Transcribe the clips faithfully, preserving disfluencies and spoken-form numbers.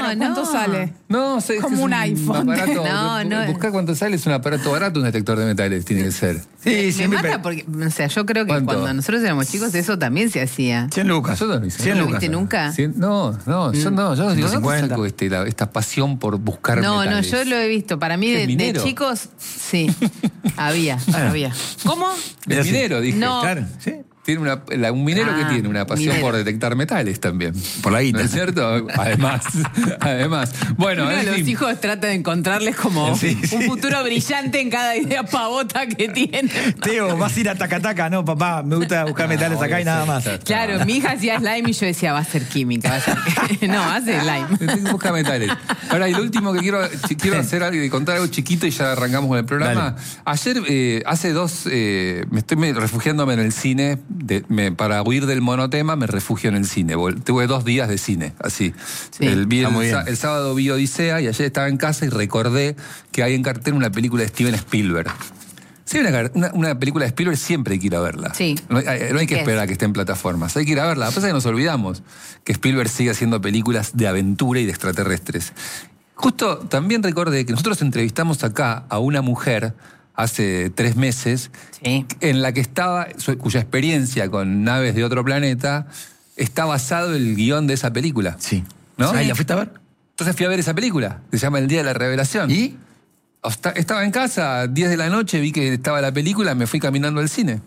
Pero ¿cuánto no. sale? No, sé, Como es un iPhone. Aparato, No, no. Buscar cuánto sale es un aparato barato, un detector de metales, tiene que ser. Me- Sí, me siempre. mata porque, o sea, yo creo que ¿Cuánto? cuando nosotros éramos chicos eso también se hacía. cien lucas. Nosotros no hicimos. cien ¿No lo lucas. viste nunca? Cien- No, no, yo no, yo digo, ¿dónde cincuenta. saco este, la- esta pasión por buscar No, metales? no, yo lo he visto. Para mí ¿Qué, de, de minero? chicos, sí. había, había. ¿Cómo? El Así. minero, dije. No. Claro, sí. Tiene una, la- un minero Ah, que tiene una pasión minero. por detectar metales también. Por la guita. ¿No es cierto? Además, además. Bueno, Uno de en los fin. hijos trata de encontrarles como Sí, sí. un futuro brillante en cada idea pavota que tiene. Teo, vas a ir a Tacataca. No, papá, me gusta buscar metales acá y nada más. Claro, mi hija hacía slime y yo decía, va a ser química. Va a ser... no, va a ser slime. Tengo que buscar metales. Ahora, y lo último que quiero, si quiero hacer algo y contar algo chiquito y ya arrancamos con el programa. Dale. Ayer, eh, hace dos, eh, me estoy me- refugiándome en el cine. De, me- para huir del monotema, me refugio en el cine. Vol- Tuve dos días de cine, así. Sí. el, vi Está el, muy sa- bien. el sábado vi Odisea y ayer estaba en casa y recordé que hay en cartel una película de Steven Spielberg. Si hay una, car- una, una película de Spielberg, siempre hay que ir a verla. Sí. No hay, no hay que ¿Qué esperar es? a que esté en plataformas, hay que ir a verla. Lo que pasa es que nos olvidamos que Spielberg sigue haciendo películas de aventura y de extraterrestres. Justo también recordé que nosotros entrevistamos acá a una mujer hace tres meses Sí. en la que estaba, su- cuya experiencia con naves de otro planeta está basado el guión de esa película. Sí. ¿No? ¿Ahí la fuiste a ver? Entonces fui a ver esa película, que se llama El Día de la Revelación. ¿Y? Hasta- Estaba en casa, diez de la noche, vi que estaba la película, me fui caminando al cine.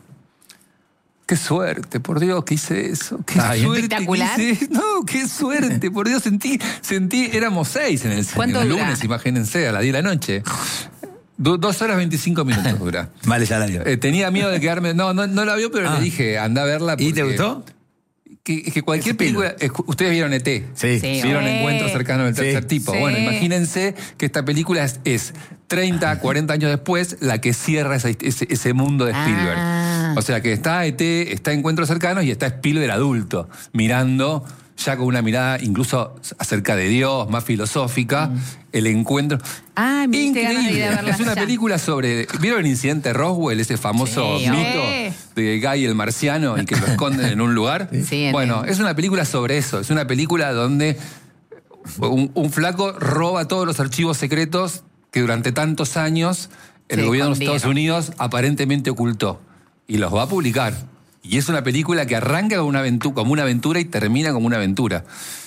Qué suerte, por Dios, que hice eso. Qué Está bien. suerte. que Espectacular. hice- No, qué suerte, por Dios, sentí, sentí, éramos seis en el cine. ¿Cuánto el dura? lunes, imagínense, a las diez de la noche. Do- dos horas veinticinco minutos dura. Vale salario. Eh, tenía miedo de quedarme. No, no, no la vio, pero Ah. le dije, anda a verla. ¿Y te porque- gustó? Que, que cualquier Es película. eh, Ustedes vieron E T. Sí. Sí. Vieron Sí. Encuentro Cercano del Tercer Sí. Tipo. Sí. Bueno, imagínense que esta película es, es treinta, cuarenta años después la que cierra esa- ese, ese mundo de Spielberg. Ah. O sea que está E T, está Encuentros Cercanos y está Spielberg adulto, mirando ya con una mirada incluso acerca de Dios, más filosófica, el encuentro. Ah, me diste ganas de ir a verla Es una ya. película sobre. ¿Vieron el incidente Roswell, ese famoso Sí, mito eh. de Guy el marciano y que lo esconden en un lugar? Sí, Bueno, entiendo. es una película sobre eso. Es una película donde un, un flaco roba todos los archivos secretos que durante tantos años el Se gobierno de los escondieron. Estados Unidos aparentemente ocultó. Y los va a publicar. Y es una película que arranca como una aventura, como una aventura y termina como una aventura.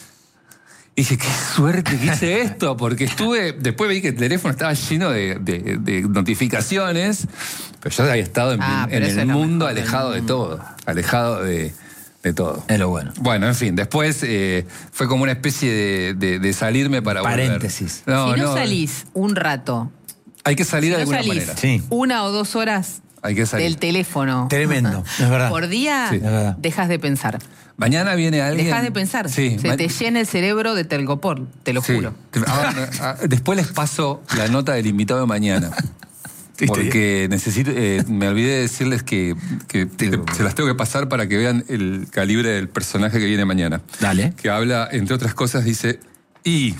Y dije, qué suerte que hice esto, porque estuve, después vi que el teléfono estaba lleno de, de- de notificaciones, pero yo había estado en, Ah, en pero eso el es lo mundo mejor del alejado de mundo. todo, alejado de, de todo. Es lo bueno. Bueno, en fin, después eh, fue como una especie de, de- de salirme para volver. Paréntesis. No, si no, no, salís un rato, hay que salir si de no alguna salís manera. Sí. una o dos horas Hay que salir. del teléfono Tremendo, es verdad. por día, Sí. Es verdad. dejas de pensar. Mañana viene alguien. Dejas de pensar. Sí. Se ma- te llena el cerebro de telgopor, te lo sí. juro. Ah, ah, después les paso la nota del invitado de mañana. Sí, está Porque necesito, eh, me olvidé de decirles que, que te- se las tengo que pasar para que vean el calibre del personaje que viene mañana. Dale. Que habla, entre otras cosas, dice, y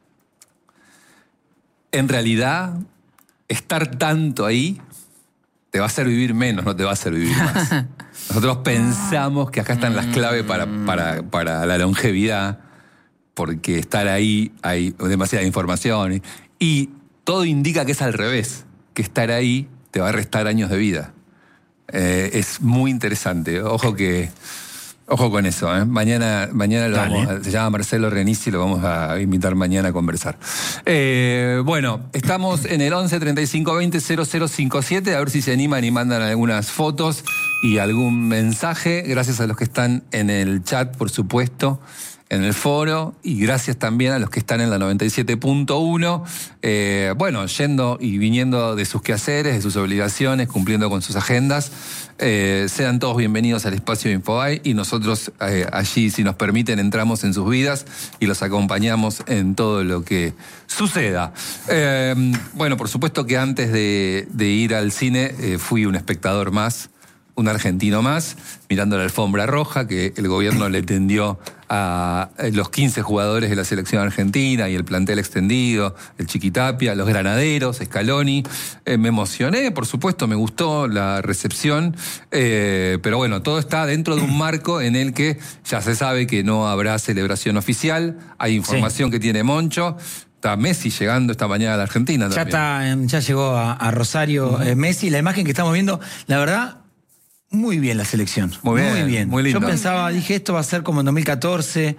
en realidad, estar tanto ahí te va a hacer vivir menos, no te va a hacer vivir más. Nosotros pensamos que acá están las claves para, para, para la longevidad, porque estar ahí hay demasiada información. Y, y todo indica que es al revés, que estar ahí te va a restar años de vida. Eh, es muy interesante. Ojo que ojo con eso. ¿eh? Mañana, mañana lo Dale. vamos a- se llama Marcelo Renici, lo vamos a invitar mañana a conversar. Eh, bueno, estamos en el once treinta y cinco veinte cero cero cincuenta y siete, a ver si se animan y mandan algunas fotos y algún mensaje. Gracias a los que están en el chat, por supuesto, en el foro, y gracias también a los que están en la noventa y siete punto uno, eh, bueno, yendo y viniendo de sus quehaceres, de sus obligaciones, cumpliendo con sus agendas. Eh, sean todos bienvenidos al espacio de Infobae y nosotros eh, allí, si nos permiten, entramos en sus vidas y los acompañamos en todo lo que suceda. Eh, bueno, por supuesto que antes de, de ir al cine eh, fui un espectador más, un argentino más, mirando la alfombra roja que el gobierno le tendió a los quince jugadores de la selección argentina y el plantel extendido, el Chiquitapia, los granaderos, Scaloni. Eh, me emocioné, por supuesto, me gustó la recepción, eh, pero bueno, todo está dentro de un marco en el que ya se sabe que no habrá celebración oficial, hay información sí. que tiene Moncho. Está Messi llegando esta mañana a la Argentina ya también. Está, ya llegó a, a Rosario uh-huh. eh, Messi. La imagen que estamos viendo, la verdad, muy bien la selección. Muy bien. Muy bien. Muy lindo. Yo pensaba, dije, esto va a ser como en dos mil catorce,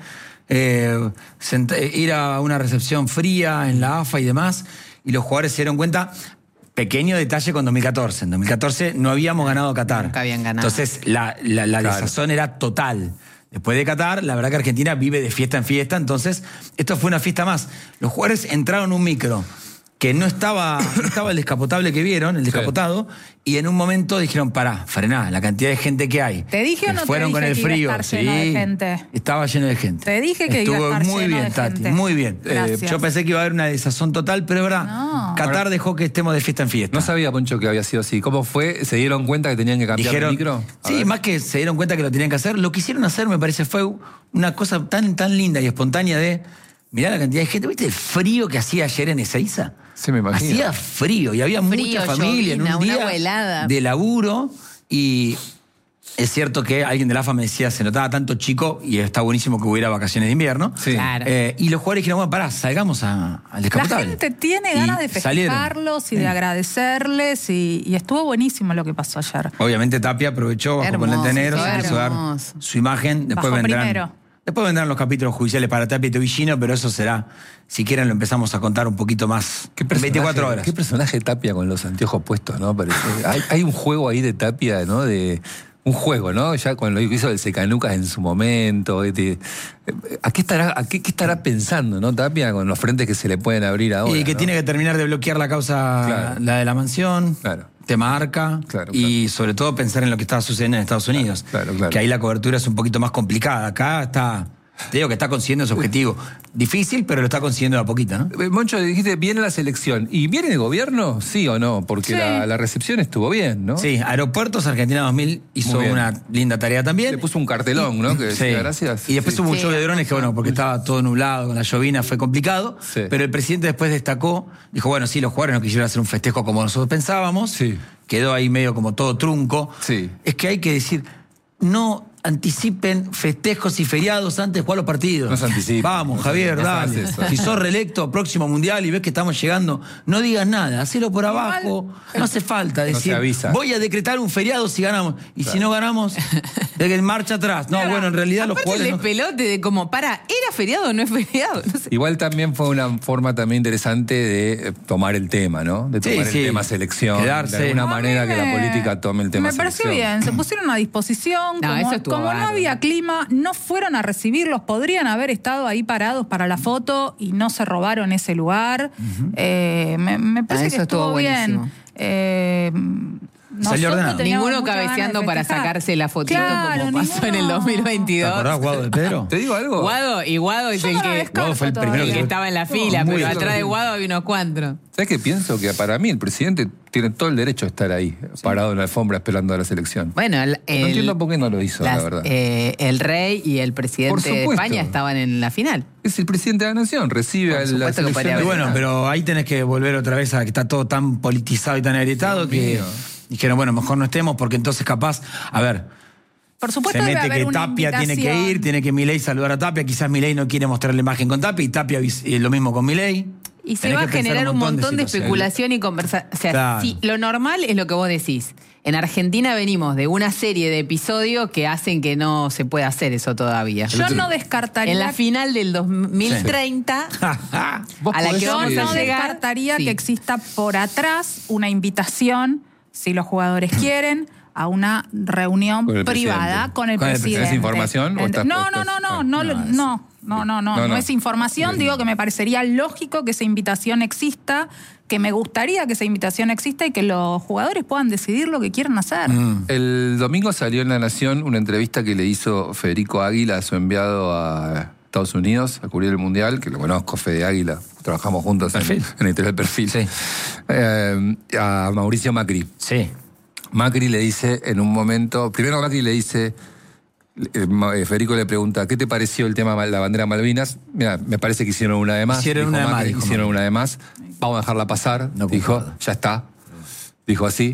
eh, ir a una recepción fría en la A F A y demás, y los jugadores se dieron cuenta. Pequeño detalle con dos mil catorce. En dos mil catorce no habíamos ganado Qatar. Nunca habían ganado. Entonces, la, la, la claro. desazón era total. Después de Qatar, la verdad que Argentina vive de fiesta en fiesta, entonces esto fue una fiesta más. Los jugadores entraron en un micro que no estaba, no estaba el descapotable que vieron, el descapotado, sí. y en un momento dijeron, pará, frená, la cantidad de gente que hay. ¿Te dije o no fueron te dije con el que frío. iba a estar lleno sí, de gente? Estaba lleno de gente. Te dije que Estuvo iba a estar muy lleno bien, de Tati, gente. muy bien. Eh, yo pensé que iba a haber una desazón total, pero es verdad, no. Qatar dejó que estemos de fiesta en fiesta. No sabía, Poncho, que había sido así. ¿Cómo fue? ¿Se dieron cuenta que tenían que cambiar Dijeron, el micro? A sí, ver. más que se dieron cuenta que lo tenían que hacer, lo quisieron hacer, me parece, fue una cosa tan, tan linda y espontánea de, mirá la cantidad de gente. ¿Viste el frío que hacía ayer en Ezeiza? Sí, me imagino. Hacía frío y había frío, mucha familia llovina, en un día una helada. de laburo. Y es cierto que alguien de la A F A me decía, se notaba tanto chico y está buenísimo que hubiera vacaciones de invierno. Sí. Claro. Eh, y los jugadores dijeron, bueno, pará, salgamos a, al descapotable. La gente tiene ganas de festejarlos y sí. de agradecerles y, y estuvo buenísimo lo que pasó ayer. Obviamente Tapia aprovechó, bajó con Hermoso, lenteneros, quiso dar hermoso. su imagen. Después Bajó vendrán, primero. después vendrán los capítulos judiciales para Tapia y Tobillino, pero eso será, si quieren lo empezamos a contar un poquito más. ¿Qué En veinticuatro horas. Qué personaje Tapia con los anteojos puestos, ¿no? Parece. Hay, hay un juego ahí de Tapia, ¿no? De un juego, ¿no? Ya con lo que hizo del Secanucas en su momento. De, ¿A qué estará, a qué, qué estará pensando, no, Tapia, con los frentes que se le pueden abrir ahora? Y que ¿no? tiene que terminar de bloquear la causa, Claro. la de la mansión, Claro. tema ARCA, Claro, y sobre todo pensar en lo que estaba sucediendo en Estados Unidos. Claro, claro, claro. Que ahí la cobertura es un poquito más complicada. Acá está, te digo que está consiguiendo su objetivo. Difícil, pero lo está consiguiendo de a poquito, ¿no? Eh, Moncho, dijiste, viene la selección. ¿Y viene el gobierno? ¿Sí o no? Porque Sí. la, la recepción estuvo bien, ¿no? Sí, Aeropuertos Argentina dos mil hizo Muy bien. una linda tarea también. Le puso un cartelón, ¿no? Que Sí. decía gracias. Y después Sí. hubo un Sí, show de drones que, hermoso. bueno, porque estaba todo nublado, con la llovina fue complicado. Sí. Pero el presidente después destacó, dijo, bueno, sí, los jugadores no quisieron hacer un festejo como nosotros pensábamos. Sí. Quedó ahí medio como todo trunco. Sí. Es que hay que decir, no anticipen festejos y feriados antes de jugar los partidos. No se anticipen. Vamos, No Javier, se- no se dale. hace eso. Si sos reelecto próximo mundial y ves que estamos llegando, no digas nada, hacelo por abajo. No hace falta No decir, se avisa. voy a decretar un feriado si ganamos. Y si no ganamos, de que en marcha atrás. No, Claro. bueno, en realidad los Aparte jugadores... el no- despelote de como, para, ¿era feriado o no es feriado? No sé. Igual también fue una forma también interesante de eh, tomar el tema, ¿no? De Sí, tomar sí. el tema selección. Quedarse. De alguna A mí manera que la me- política tome el tema Me pareció selección. bien, se pusieron a disposición, No, eso como, estuvo como no bárbaro. había clima, no fueron a recibirlos, podrían haber estado ahí parados para la foto y no se robaron ese lugar. Eh, me, me parece Ah, que eso estuvo estuvo bien. buenísimo. Eh, Salió nosotros ordenado. teníamos Ninguno muchas ganas cabeceando de para festejar. sacarse la fotito Claro, como pasó en el ninguno. dos mil ¿Te veintidós. acordás, Guado, de Pedro? ¿Te digo algo? Guado, y Guado es Yo el no lo que, descarto Guado fue el primero todavía. el que que- estaba en la fila, muy pero bien. atrás de Guado había unos cuantos. ¿Sabes qué pienso? Que para mí el presidente tiene todo el derecho de estar ahí, parado en la alfombra esperando a la selección. Bueno, el, No entiendo por qué no lo hizo, las- la verdad. eh, el rey y el Por presidente de supuesto. España estaban en la final. Es el presidente de la nación, recibe Por a la supuesto que selección. podría Y haber bueno, estado. pero ahí tenés que volver otra vez a que está todo tan politizado y tan agrietado que mío. dijeron, bueno, mejor no estemos porque entonces capaz, a ver, Por supuesto se debe mete haber que una Tapia tiene que invitación. ir, tiene que Milei saludar a Tapia, quizás Milei no quiere mostrar la imagen con Tapia y Tapia vis- y lo mismo con Milei. Y se Tenés va a que pensar generar un montón de, situaciones. especulación y conversación. O sea, Claro. si- lo normal es lo que vos decís. En Argentina venimos de una serie de episodios que hacen que no se pueda hacer eso todavía. Yo no descartaría En la final del dos mil treinta, Vos a la podés que Yo vamos ir- a no llegar, descartaría sí. que exista por atrás una invitación, si los jugadores quieren, a una reunión Con el privada presidente. con el Con el presidente. presidente. ¿Es información o Ent- estás- no, no, estás- no, no, ah, no, no, no, es- no, no, no, no, No, no no. es información. Digo que me parecería lógico que esa invitación exista, que me gustaría que esa invitación exista y que los jugadores puedan decidir lo que quieren hacer. Mm. El domingo salió en La Nación una entrevista que le hizo Federico Águila a su enviado a Estados Unidos a cubrir el Mundial, que lo conozco, Fede Águila, trabajamos juntos en, Perfil. en Editorial Perfil. Sí. Eh, a Mauricio Macri. Sí. Macri le dice en un momento, primero Macri le dice, Federico le pregunta, ¿qué te pareció el tema de la bandera Malvinas? Mira, me parece que hicieron una de más. Hicieron una de más. Dijo, hicieron una de más. Vamos a dejarla pasar. No dijo, concordo. Ya está. Dijo así.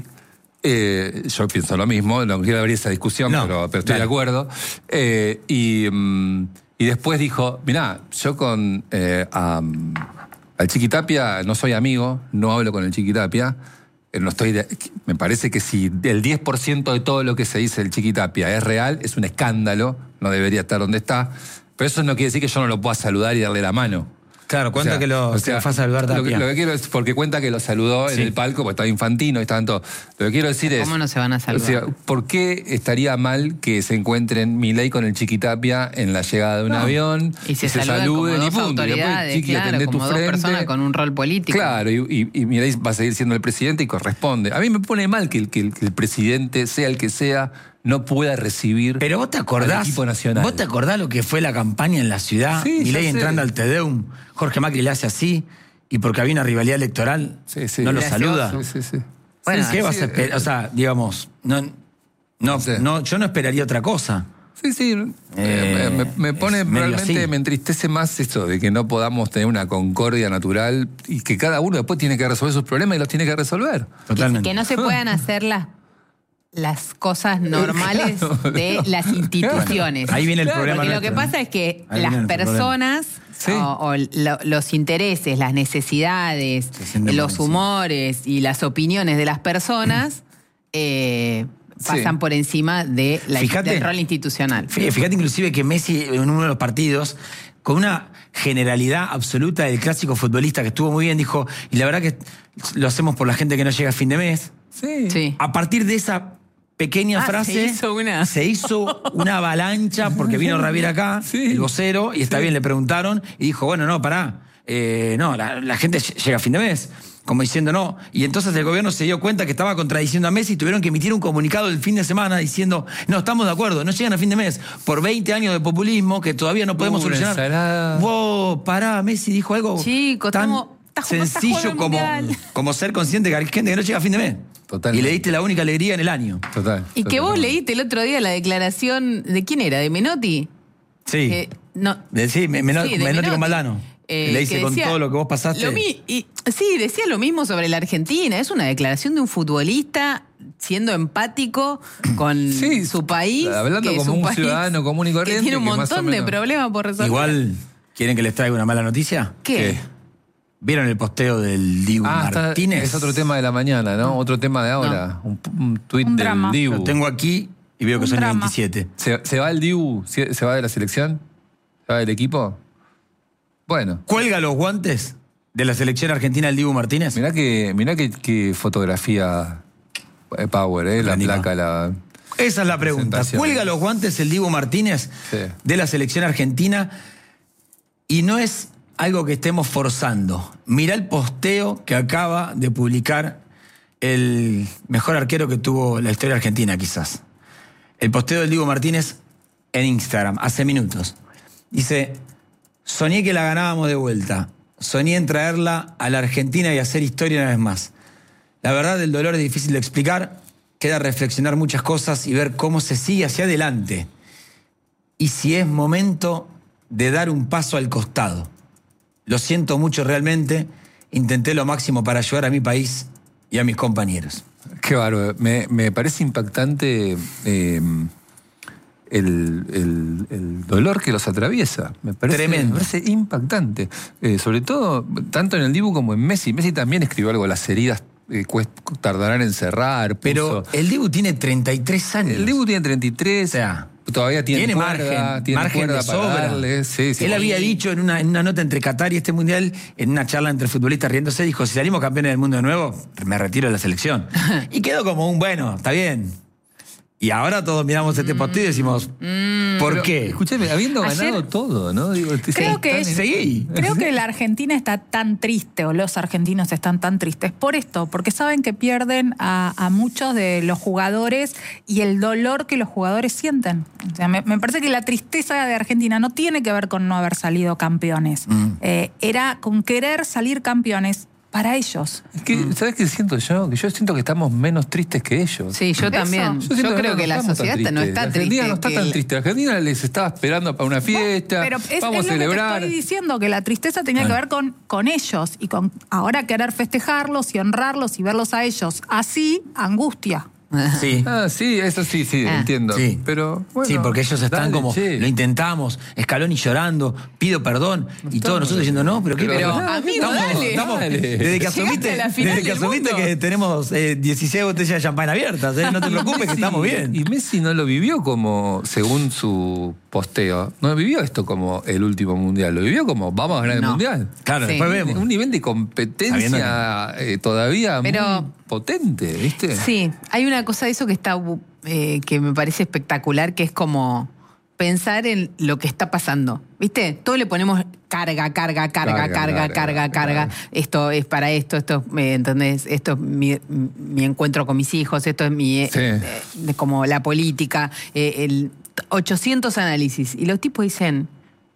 Eh, yo pienso lo mismo, no quiero abrir esa discusión, no, pero, pero estoy dale. de acuerdo. Eh, y, um, y después dijo, mirá, yo con eh, um, al Chiquitapia no soy amigo, no hablo con el Chiquitapia. No estoy de, me parece que si el diez por ciento de todo lo que se dice del Chiquitapia es real, es un escándalo, no debería estar donde está, pero eso no quiere decir que yo no lo pueda saludar y darle la mano. Claro, cuenta o sea, que lo, o sea, que fue a saludar Tapia. Lo que, lo que quiero es, porque cuenta que lo saludó sí. en el palco, porque estaba Infantino y estaba en todo. Lo que quiero decir ¿Cómo es... ¿Cómo no se van a saludar? O sea, ¿por qué estaría mal que se encuentren Milei con el Chiquitapia en la llegada de un no. avión? Y se, se saluden y punto. Y después, Chiqui, claro, atendé tu frente. Personas con un rol político. Claro, y, y, y Milei va a seguir siendo el presidente y corresponde. A mí me pone mal que el, que el, que el presidente, sea el que sea, no pueda recibir Pero vos te acordás, al equipo nacional. ¿Vos te acordás lo que fue la campaña en la ciudad? Sí, Milei entrando al Tedeum, Jorge Macri le hace así, y porque había una rivalidad electoral, sí, sí. no lo saluda. Sí, sí, sí. Bueno, ¿qué vas a esperar? O sea, digamos, no, no, no, sé. no, yo no esperaría otra cosa. Sí, sí. Eh, me, me pone realmente, me entristece más esto de que no podamos tener una concordia natural y que cada uno después tiene que resolver sus problemas y los tiene que resolver. Totalmente. Que no se puedan hacer las las cosas normales claro, de las instituciones. Claro. Ahí viene el claro, problema. Porque nuestro, lo que pasa ¿eh? es que Ahí las personas sí. o, o lo, los intereses, las necesidades, los humores y las opiniones de las personas eh, pasan sí. por encima de la, fíjate, del rol institucional. Fíjate inclusive que Messi en uno de los partidos, con una generalidad absoluta del clásico futbolista que estuvo muy bien, dijo, y la verdad que lo hacemos por la gente que no llega a fin de mes. Sí. sí. A partir de esa pequeña ah, frase se hizo, una... se hizo una avalancha porque vino Javier acá, sí. el vocero, y está sí. bien, le preguntaron y dijo, bueno, no, pará, eh, no, la, la gente llega a fin de mes, como diciendo no. Y entonces el gobierno se dio cuenta que estaba contradiciendo a Messi y tuvieron que emitir un comunicado el fin de semana diciendo, no, estamos de acuerdo, no llegan a fin de mes por veinte años de populismo que todavía no podemos uh, solucionar. Wow, pará, Messi dijo algo Chico, tan estamos, sencillo como, como ser consciente que hay gente que no llega a fin de mes. Totalmente. Y le diste la única alegría en el año. Total. Y total. que vos leíste el otro día la declaración de quién era, de Menotti. Sí. Eh, no. de, sí, Menotti, sí, de Menotti, Menotti con Valdano. Eh, le dice con todo lo que vos pasaste. Lo mi, y, sí, decía lo mismo sobre la Argentina. Es una declaración de un futbolista siendo empático con sí, su país. Hablando como un ciudadano común y corriente. Que tiene un que montón de problemas por resolver. Igual, ¿quieren que les traiga una mala noticia? ¿Qué? ¿Qué? ¿Vieron el posteo del Dibu ah, Martínez? Está, es otro tema de la mañana, ¿no? Mm. Otro tema de ahora. No. Un, un tuit del drama. Dibu. Lo tengo aquí y veo que un son drama. veintisiete. ¿Se, ¿Se va el Dibu? ¿Se, ¿Se va de la selección? ¿Se va del equipo? Bueno. ¿Cuelga los guantes de la selección argentina el Dibu Martínez? Mirá que, mirá que, que fotografía Power, ¿eh? La Anima. placa, la... Esa es la pregunta. ¿Cuelga los guantes el Dibu Martínez sí. de la selección argentina? Y no es algo que estemos forzando. Mirá el posteo que acaba de publicar el mejor arquero que tuvo la historia argentina, quizás. El posteo del Dibu Martínez en Instagram, hace minutos. Dice, soñé que la ganábamos de vuelta. Soñé en traerla a la Argentina y hacer historia una vez más. La verdad, el dolor es difícil de explicar. Queda reflexionar muchas cosas y ver cómo se sigue hacia adelante. Y si es momento de dar un paso al costado. Lo siento mucho realmente. Intenté lo máximo para ayudar a mi país y a mis compañeros. Qué bárbaro. Me, me parece impactante eh, el, el, el dolor que los atraviesa. Me parece, Tremendo. Me parece impactante. Eh, sobre todo, tanto en el Dibu como en Messi. Messi también escribió algo, las heridas eh, tardarán en cerrar. Puso. Pero el Dibu tiene treinta y tres años. El Dibu tiene treinta y tres. O sea, todavía tiene, tiene cuerda, margen, tiene margen de sobra. Sí, sí. Él había dicho en una, en una nota entre Qatar y este mundial, en una charla entre futbolistas riéndose, dijo, si salimos campeones del mundo de nuevo, me retiro de la selección. Y quedó como un bueno, está bien. Y ahora todos miramos este partido y decimos, mm, ¿por qué? Escúchame, habiendo Ayer, ganado todo, ¿no? Digo, creo que, es, sí. creo que la Argentina está tan triste, o los argentinos están tan tristes por esto, porque saben que pierden a, a muchos de los jugadores y el dolor que los jugadores sienten. O sea, me, me parece que la tristeza de Argentina no tiene que ver con no haber salido campeones. Mm. Eh, era con querer salir campeones para ellos. Es que, mm. ¿sabes qué siento yo? Que yo siento que estamos menos tristes que ellos. Sí, yo también. Yo, yo creo que, que la sociedad no está triste. Argentina no está tan triste. Argentina les estaba esperando para una fiesta, pero es, vamos es a celebrar. Lo que te estoy diciendo, que la tristeza tenía bueno. que ver con, con ellos y con ahora querer festejarlos y honrarlos y verlos a ellos así, angustia. Sí. Ah, sí, eso sí, sí, ah. entiendo. Sí. Pero, bueno, sí, porque ellos están dale, como, che. Lo intentamos, Scaloni llorando, pido perdón, no y todos nosotros diciendo, no, pero qué pero, pero amigo, estamos, dale. Estamos, dale. Desde que asumiste, desde que, asumiste que tenemos eh, dieciséis botellas de champán abiertas, ¿eh? No te preocupes Messi, que estamos bien. Y Messi no lo vivió como, según su posteo, no vivió esto como el último mundial, lo vivió como, vamos a ganar no. el mundial. Claro, sí. después vemos. Un nivel de competencia eh, todavía pero, muy potente, ¿viste? Sí, hay una cosa de eso que está eh, que me parece espectacular, que es como pensar en lo que está pasando, ¿viste? Todo le ponemos carga, carga, carga, carga, carga, carga, carga. Esto es para esto, esto, ¿me entendés? Esto es mi, mi encuentro con mis hijos, esto es mi sí. eh, eh, como la política, eh, el ochocientos análisis. Y los tipos dicen,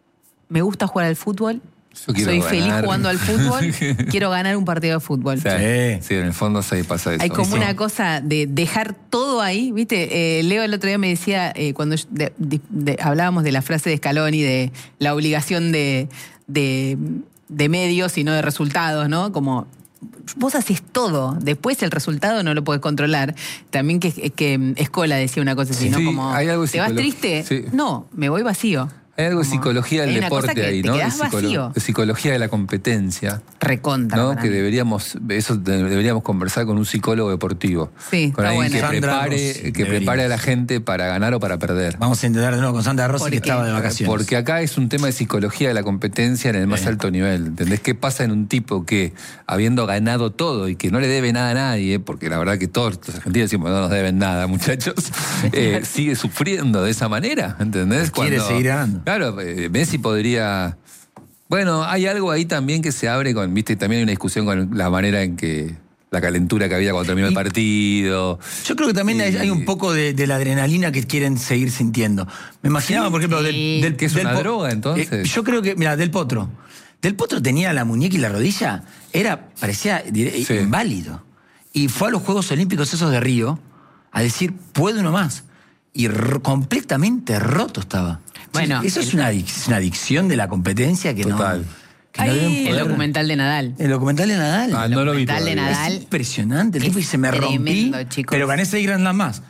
me gusta jugar al fútbol, soy ganar. feliz jugando al fútbol, quiero ganar un partido de fútbol. Sí, sí, en el fondo sí pasa eso. Hay como sí. una cosa de dejar todo ahí, ¿viste? Eh, Leo el otro día me decía, eh, cuando yo, de, de, de, hablábamos de la frase de Scaloni, de la obligación de, de, de medios y no de resultados, ¿no? Como vos haces todo, después el resultado no lo podés controlar. También que, que Escola decía una cosa así, sí, ¿no? Como, hay algo ¿te vas triste? Sí. No, me voy vacío. Hay algo de psicología del deporte que ahí, te ¿no? De, psicolo- de psicología de la competencia. Recontra. ¿No? Que deberíamos, eso deberíamos conversar con un psicólogo deportivo. Sí, con alguien bueno. que prepare, que prepare a la gente para ganar o para perder. Vamos a intentar de nuevo con Sandra Rossi, que estaba de vacaciones. Porque acá es un tema de psicología de la competencia en el más Bien. alto nivel. ¿Entendés? ¿Qué pasa en un tipo que, habiendo ganado todo y que no le debe nada a nadie, porque la verdad que todos los argentinos decimos no nos deben nada, muchachos, eh, sigue sufriendo de esa manera? ¿Entendés? Quiere Cuando, seguir ganando. Claro, eh, Messi podría... Bueno, hay algo ahí también que se abre con, viste, también hay una discusión con la manera en que, la calentura que había cuando terminó el partido. Yo creo que también y, hay, hay un poco de, de la adrenalina que quieren seguir sintiendo. Me imaginaba, sí, por ejemplo, del, del que es del una po- droga, entonces. Eh, yo creo que, mira, Del Potro. Del Potro tenía la muñeca y la rodilla, era, parecía sí. inválido. Y fue a los Juegos Olímpicos esos de Río a decir, puedo uno más. Y r- completamente roto estaba. Bueno, eso el, es, una adic- es una adicción de la competencia que total. no... Que no poder... El documental de Nadal. El documental de Nadal. Ah, no lo vi. El documental de Nadal. Es impresionante. El tipo dice, me rompí, chicos. Pero gané seis Grand Slam más.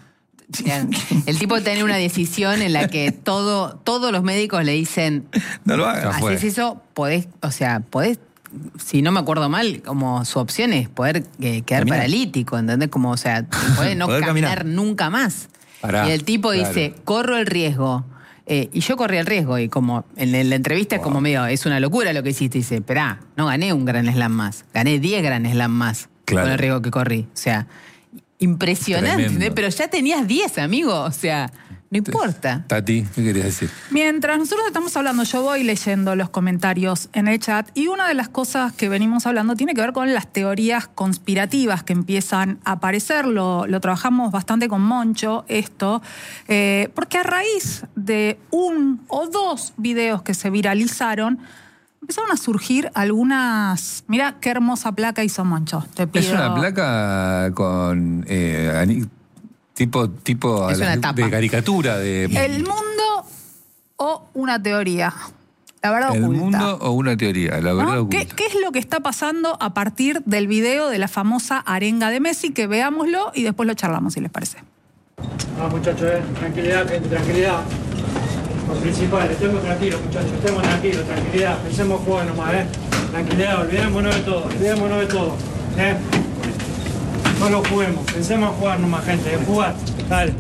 El tipo tiene una decisión en la que todo, todos los médicos le dicen, no lo hagas. Haces eso, podés, o sea, podés, si no me acuerdo mal, como su opción es poder eh, quedar Caminar. paralítico, ¿entendés? Como, o sea, podés no poder caminar, caminar nunca más. Pará, y el tipo claro. dice, corro el riesgo. Eh, y yo corrí el riesgo, y como en la entrevista wow. es como medio, es una locura lo que hiciste. Dice, esperá, no gané un Grand Slam más, gané diez Grand Slam más claro. con el riesgo que corrí. O sea, impresionante, pero ya tenías diez, amigo, o sea, no importa. Tati, ¿qué querías decir? Mientras nosotros estamos hablando, yo voy leyendo los comentarios en el chat y una de las cosas que venimos hablando tiene que ver con las teorías conspirativas que empiezan a aparecer. Lo, lo trabajamos bastante con Moncho, esto, eh, porque a raíz de un o dos videos que se viralizaron, empezaron a surgir algunas... Mirá qué hermosa placa hizo Moncho. Te pido... Es una placa con... Eh, tipo tipo es una la, de caricatura. de El mundo o una teoría. La verdad El oculta. El mundo o una teoría. La verdad ¿No? oculta. ¿Qué, ¿Qué es lo que está pasando a partir del video de la famosa arenga de Messi? Que veámoslo y después lo charlamos, si les parece. Ah, muchachos, eh. tranquilidad, gente, tranquilidad. Lo principal, estemos tranquilos, muchachos, estemos tranquilos, tranquilidad, pensemos jugar nomás, ¿eh? Tranquilidad, olvidémonos de todo, olvidémonos de todo, ¿eh? Solo juguemos, pensemos en jugar nomás, gente, en jugar, dale.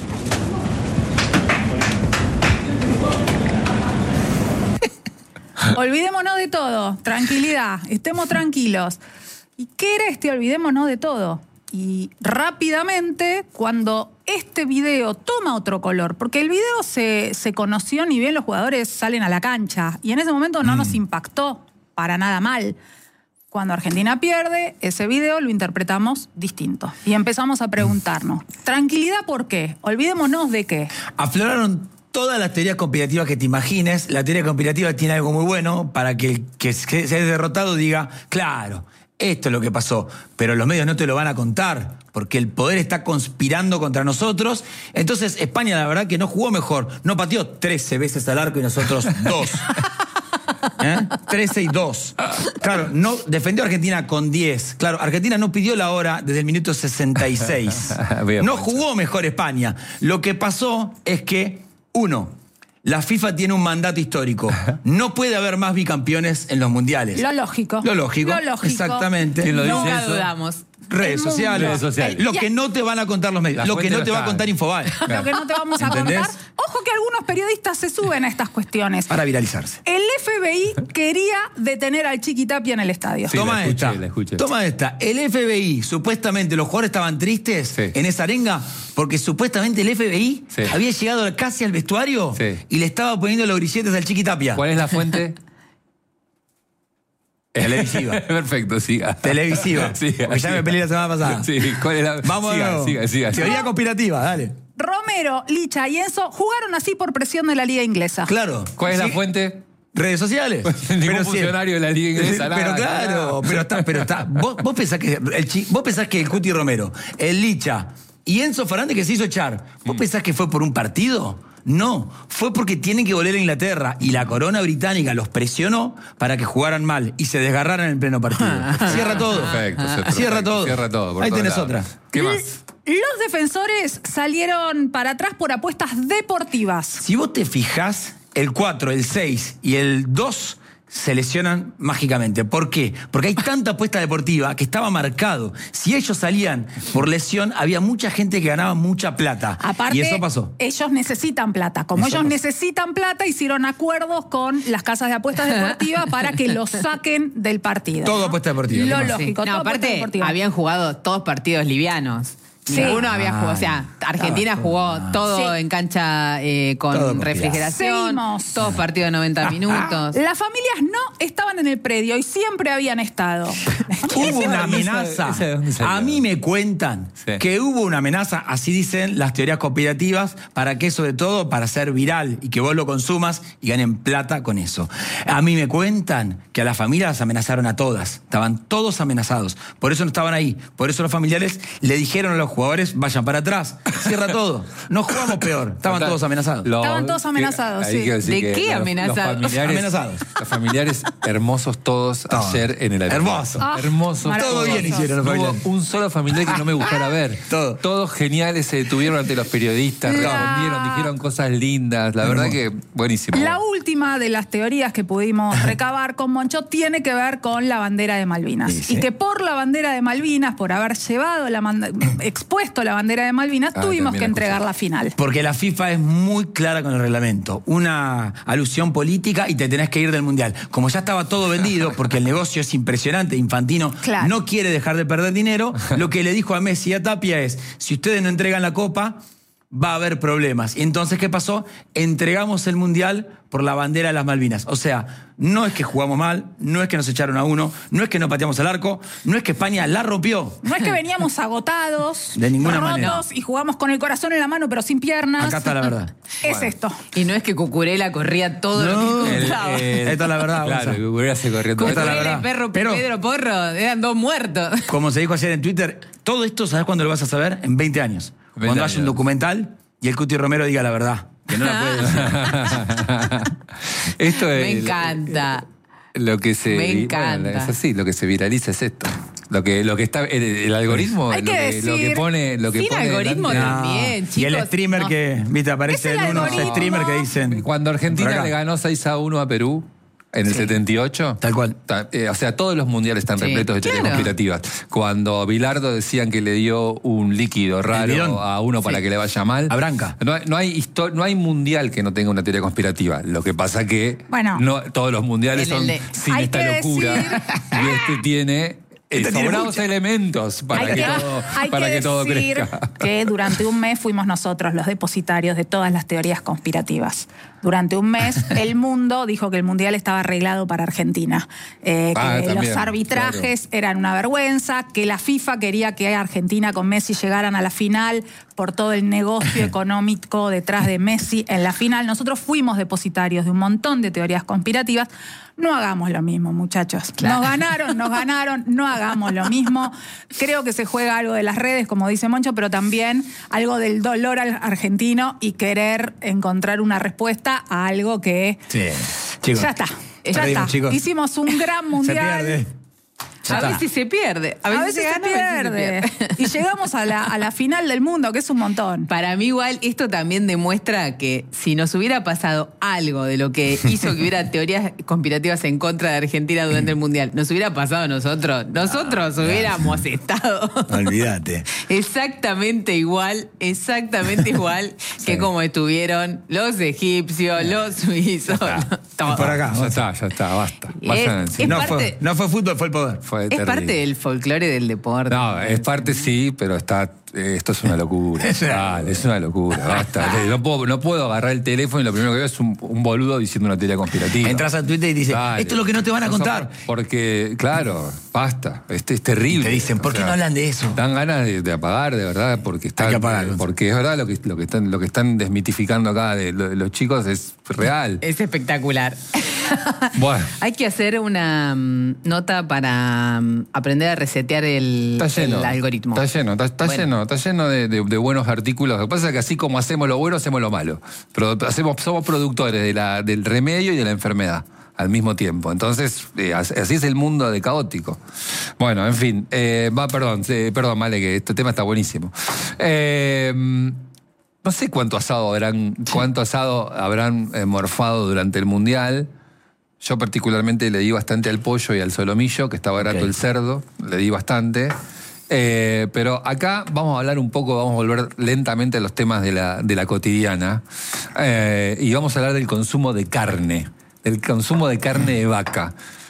Olvidémonos de todo, tranquilidad, estemos tranquilos. ¿Y qué era este olvidémonos de todo? Y rápidamente, cuando este video toma otro color, porque el video se, se conoció ni bien los jugadores salen a la cancha, y en ese momento no mm. nos impactó para nada mal. Cuando Argentina pierde, ese video lo interpretamos distinto. Y empezamos a preguntarnos, ¿tranquilidad por qué? Olvidémonos de qué. Afloraron todas las teorías conspirativas que te imagines. La teoría conspirativa tiene algo muy bueno para que el que se haya derrotado diga, claro, esto es lo que pasó, pero los medios no te lo van a contar, porque el poder está conspirando contra nosotros. Entonces, España, la verdad que no jugó mejor. No pateó trece veces al arco y nosotros dos. ¿Eh? trece y dos. Claro, no, defendió a Argentina con diez. Claro, Argentina no pidió la hora desde el minuto sesenta y seis. No jugó mejor España. Lo que pasó es que, uno, la FIFA tiene un mandato histórico. No puede haber más bicampeones en los mundiales. Lo lógico. Lo lógico. Lo lógico. Exactamente. ¿Quién lo dice Nunca eso? dudamos. Redes sociales. Redes sociales. Lo que no te van a contar los medios. La Lo que fuente no no te va a está. contar Infobae. Lo que no te vamos a ¿Entendés? contar. Ojo que algunos periodistas se suben a estas cuestiones. Para viralizarse. El F B I quería detener al Chiqui Tapia en el estadio. Sí, Toma la escuché, esta. la escuché. Toma esta. El F B I, supuestamente los jugadores estaban tristes Sí. en esa arenga porque supuestamente el F B I Sí. había llegado casi al vestuario Sí. y le estaba poniendo los grilletes al Chiqui Tapia. ¿Cuál es la fuente? Televisiva. Perfecto, siga. Televisiva. Siga, Porque ya me siga. peleé la semana pasada. Sí, ¿cuál es la... Vamos de siga, nuevo. siga, siga, siga. Teoría conspirativa, dale. Romero, Licha y Enzo jugaron así por presión de la Liga Inglesa. Claro. ¿Cuál es Sí. la fuente? Redes sociales. Ningún sí. funcionario de la Liga Inglesa. Pero nada, claro, nada. pero está, pero está. Vos, vos pensás que el chi- vos pensás que el Cuti Romero, el Licha y Enzo Fernández que se hizo echar, ¿vos pensás que fue por un partido? No, fue porque tienen que volver a Inglaterra y la corona británica los presionó para que jugaran mal y se desgarraran en pleno partido. Cierra todo. Perfecto, perfecto. Cierra todo. Cierra todo. por Ahí todos tenés lados. otra. ¿Qué más? Los defensores salieron para atrás por apuestas deportivas. Si vos te fijás, el cuatro, el seis y el dos se lesionan mágicamente. ¿Por qué? Porque hay tanta apuesta deportiva que estaba marcado. Si ellos salían por lesión, había mucha gente que ganaba mucha plata. Aparte, y eso pasó. ellos necesitan plata. Como Eso ellos pasó. necesitan plata, hicieron acuerdos con las casas de apuestas deportivas para que los saquen del partido. Todo ¿no? apuesta deportiva. Lo ¿Qué más? lógico. No, todo apuesta aparte, deportiva. habían jugado todos partidos livianos. Sí. Ninguno había jugado. O sea, Argentina Estaba jugó todo- todo Sí. en cancha eh, con Todo con refrigeración. Seguimos. Todos partidos de noventa minutos. Las familias no estaban en el predio y siempre habían estado. Hubo una Esa- amenaza. esa de dónde salió. A mí me cuentan Sí. que hubo una amenaza, así dicen las teorías conspirativas, para que sobre todo para ser viral y que vos lo consumas y ganen plata con eso. A mí me cuentan que a las familias las amenazaron a todas. Estaban todos amenazados. Por eso no estaban ahí. Por eso los familiares le dijeron a los jugadores, vayan para atrás. Cierra todo. No jugamos peor. Estaban Total, todos amenazados. los- Estaban todos amenazados, ahí sí. quiero decir ¿De que qué los- amenazados? Los familiares, Amenazados. Los familiares hermosos todos Todos. ayer en el aeropuerto. Hermoso. Ah, Hermosos. maravilloso. Todo bien hicieron los No hubo familiares. un solo familiar que no me gustara ver. Todo. Todos geniales, se detuvieron ante los periodistas, La- respondieron, dijeron cosas lindas. La verdad que buenísimo. La última de las teorías que pudimos recabar con Moncho tiene que ver con la bandera de Malvinas. Sí, sí. Y que por la bandera de Malvinas, por haber llevado la manda- expuesto la bandera de Malvinas, Ah, tuvimos también que la entregar escuché. la final. Porque la FIFA es muy clara con el reglamento. Una alusión política y te tenés que ir del Mundial. Como ya estaba todo vendido, porque el negocio es impresionante, Infantino Claro. no quiere dejar de perder dinero, lo que le dijo a Messi y a Tapia es, si ustedes no entregan la Copa, va a haber problemas. Y entonces, ¿qué pasó? Entregamos el Mundial por la bandera de las Malvinas. O sea, no es que jugamos mal, no es que nos echaron a uno, no es que no pateamos al arco, no es que España la rompió. No es que veníamos agotados, De ninguna rotos manera. y jugamos con el corazón en la mano pero sin piernas. Acá está la verdad. Es esto. Y no es que Cucurella corría todo lo No, que El- contaba. el- Esta es la verdad, Claro, Gonza. que Cucurella se corrió todo. Esta es la Cucurella y verdad. Perro, Pero- Pedro Porro eran dos muertos. Como se dijo ayer en Twitter, todo esto, ¿sabes cuándo lo vas a saber? En veinte años. veinte Cuando haya un años. documental y el Cuti Romero diga la verdad. Que no la puede decir. Esto es Me encanta. Lo que se Me bueno, encanta. es así, lo que se viraliza es esto. Lo que, lo que está, el, el algoritmo, Hay lo que que, lo que decir, pone, lo que sin pone algoritmo delante- no. También, Y el chicos, streamer no. que, viste, aparece Es el en unos algoritmo. streamers que dicen. Cuando por Argentina acá. le ganó seis a uno a Perú en el setenta y ocho. Tal cual. ta- eh, o sea, todos los mundiales están Sí, repletos de teorías claro. conspirativas. Cuando Bilardo decían que le dio un líquido raro bidón. a uno para Sí. que le vaya mal. A Branca. No hay, no, hay histo- no hay mundial que no tenga una teoría conspirativa. Lo que pasa que Bueno. no, todos los mundiales En el son de- sin Hay esta que locura. decir- Y este tiene... eh, Este tiene sobrados mucha. elementos para Hay que, que, todo, hay para que que todo decir crezca. que durante un mes fuimos nosotros los depositarios de todas las teorías conspirativas. Durante un mes el mundo dijo que el Mundial estaba arreglado para Argentina, eh, Ah, que también, los arbitrajes eran una vergüenza, que la FIFA quería que Argentina con Messi llegaran a la final por todo el negocio económico detrás de Messi en la final. Nosotros fuimos depositarios de un montón de teorías conspirativas. No hagamos lo mismo, muchachos. Claro. Nos ganaron, nos ganaron, no hagamos lo mismo. Creo que se juega algo de las redes, como dice Moncho, pero también algo del dolor al argentino y querer encontrar una respuesta a algo que... Sí, chicos. Ya está, ya está. Chicos. Hicimos un gran mundial. Se pierde. A veces se pierde. A veces, a veces se, gana, se, pierde. A veces se pierde. Y llegamos a la, a la final del mundo, que es un montón. Para mí igual esto también demuestra que si nos hubiera pasado algo de lo que hizo que hubiera teorías conspirativas en contra de Argentina durante el Mundial, nos hubiera pasado a nosotros, nosotros no, hubiéramos no. estado. Olvídate. Exactamente igual, exactamente igual sí. que como estuvieron los egipcios, sí. los suizos. Todo. Por acá. Ya está, ya está, basta. Es, es no, parte, fue, no fue fútbol, fue el poder. Fue es terrible. Parte del folclore del deporte. No, es parte sí, pero está esto es una locura. Dale, es una locura, basta. No puedo, no puedo agarrar el teléfono y lo primero que veo es un, un boludo diciendo una teoría conspirativa. Entras a Twitter y dices, dale, esto es lo que no te van a contar. Porque, claro, basta. Este es terrible. Y te dicen, ¿por qué o sea, no hablan de eso? Dan ganas de, de apagar, de verdad, porque están, Hay que apagar, porque es verdad lo que, lo que están, lo que están desmitificando acá de, lo, de los chicos es real. Es espectacular. Bueno. Hay que hacer una um, nota para um, aprender a resetear el, está lleno, el algoritmo. Está lleno, está, está bueno. lleno, está lleno de, de, de buenos artículos. Lo que pasa es que así como hacemos lo bueno, hacemos lo malo. Pero hacemos, somos productores de la, del remedio y de la enfermedad al mismo tiempo. Entonces, eh, así es el mundo de caótico. Bueno, en fin. Eh, va, perdón, eh, perdón, Male, que este tema está buenísimo. Eh, no sé cuánto asado habrán, cuánto asado habrán eh, morfado durante el Mundial. Yo particularmente le di bastante al pollo y al solomillo, que estaba barato okay. el cerdo, le di bastante. Eh, pero acá vamos a hablar un poco, vamos a volver lentamente a los temas de la, de la cotidiana. Eh, y vamos a hablar del consumo de carne, del consumo de carne de vaca.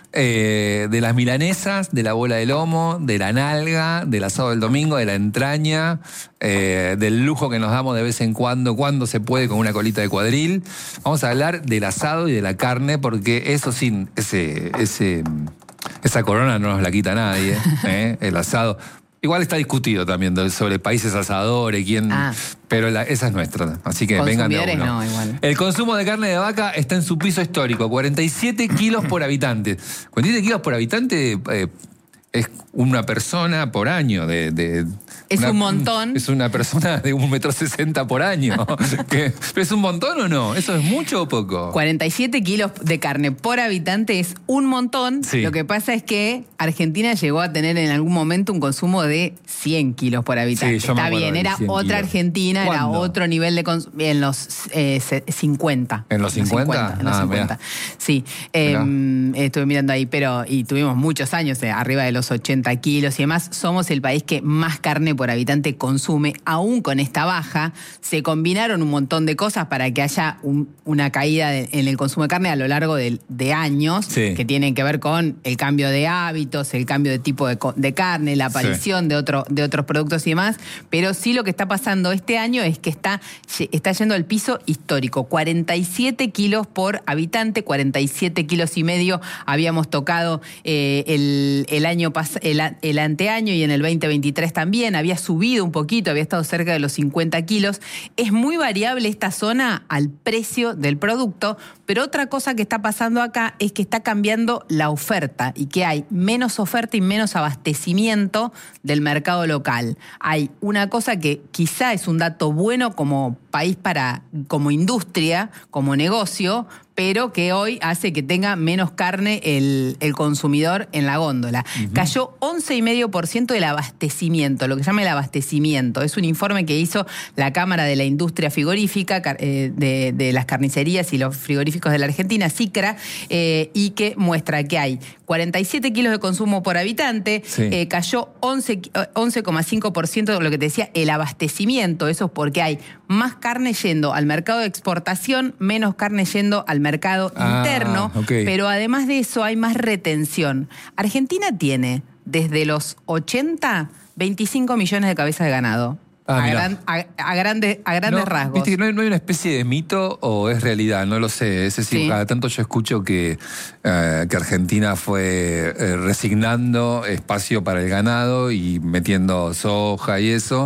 Eh, de las milanesas, de la bola de lomo, de la nalga, del asado del domingo, de la entraña, eh, del lujo que nos damos de vez en cuando, cuando se puede con una colita de cuadril. Vamos a hablar del asado y de la carne, porque eso sin ese, ese, esa corona no nos la quita nadie, ¿eh? El asado. Igual está discutido también sobre países asadores, quién, ah. pero la, esa es nuestra, así que vengan de a uno. No, igual. El consumo de carne de vaca está en su piso histórico, cuarenta y siete kilos por habitante. cuarenta y siete kilos por habitante eh, es una persona por año. De, de es una, un montón. Es una persona de un metro sesenta por año. ¿Pero es un montón o no? ¿Eso es mucho o poco? cuarenta y siete kilos de carne por habitante es un montón. Sí. Lo que pasa es que Argentina llegó a tener en algún momento un consumo de cien kilos por habitante. Sí, Está bien, era otra kilos. Argentina, ¿Cuándo? Era otro nivel de consumo. En los eh, cincuenta. ¿En los cincuenta? En los ah, cincuenta. Sí, eh, estuve mirando ahí, pero y tuvimos muchos años, eh, arriba de los ochenta kilos y demás. Somos el país que más carne por habitante consume, aún con esta baja. Se combinaron un montón de cosas para que haya un, una caída de, en el consumo de carne a lo largo de, de años, sí. que tienen que ver con el cambio de hábitos, el cambio de tipo de, de carne, la aparición sí. de, otro, de otros productos y demás. Pero sí lo que está pasando este año es que está, está yendo al piso histórico. cuarenta y siete kilos por habitante, cuarenta y siete kilos y medio habíamos tocado eh, el, el año pasado, el, el anteaño, y en el veinte veintitrés también había subido un poquito, había estado cerca de los cincuenta kilos. Es muy variable esta zona al precio del producto, pero otra cosa que está pasando acá es que está cambiando la oferta y que hay menos oferta y menos abastecimiento del mercado local. Hay una cosa que quizá es un dato bueno como país para, como industria, como negocio, pero que hoy hace que tenga menos carne el, el consumidor en la góndola. Uh-huh. Cayó once coma cinco por ciento del abastecimiento, lo que se llama el abastecimiento. Es un informe que hizo la Cámara de la Industria Frigorífica, eh, de, de las carnicerías y los frigoríficos de la Argentina, SICRA, eh, y que muestra que hay cuarenta y siete kilos de consumo por habitante, sí. eh, cayó once coma cinco por ciento de lo que te decía, el abastecimiento. Eso es porque hay más carne yendo al mercado de exportación, menos carne yendo al mercado ah, interno, okay. Pero además de eso hay más retención. Argentina tiene desde los ochenta veinticinco millones de cabezas de ganado. Ah, a, gran, a, a, grande, a grandes no, rasgos. ¿Viste que no hay, no hay una especie de mito o es realidad? No lo sé. Es decir, sí. Cada tanto yo escucho que, eh, que Argentina fue eh, resignando espacio para el ganado y metiendo soja y eso.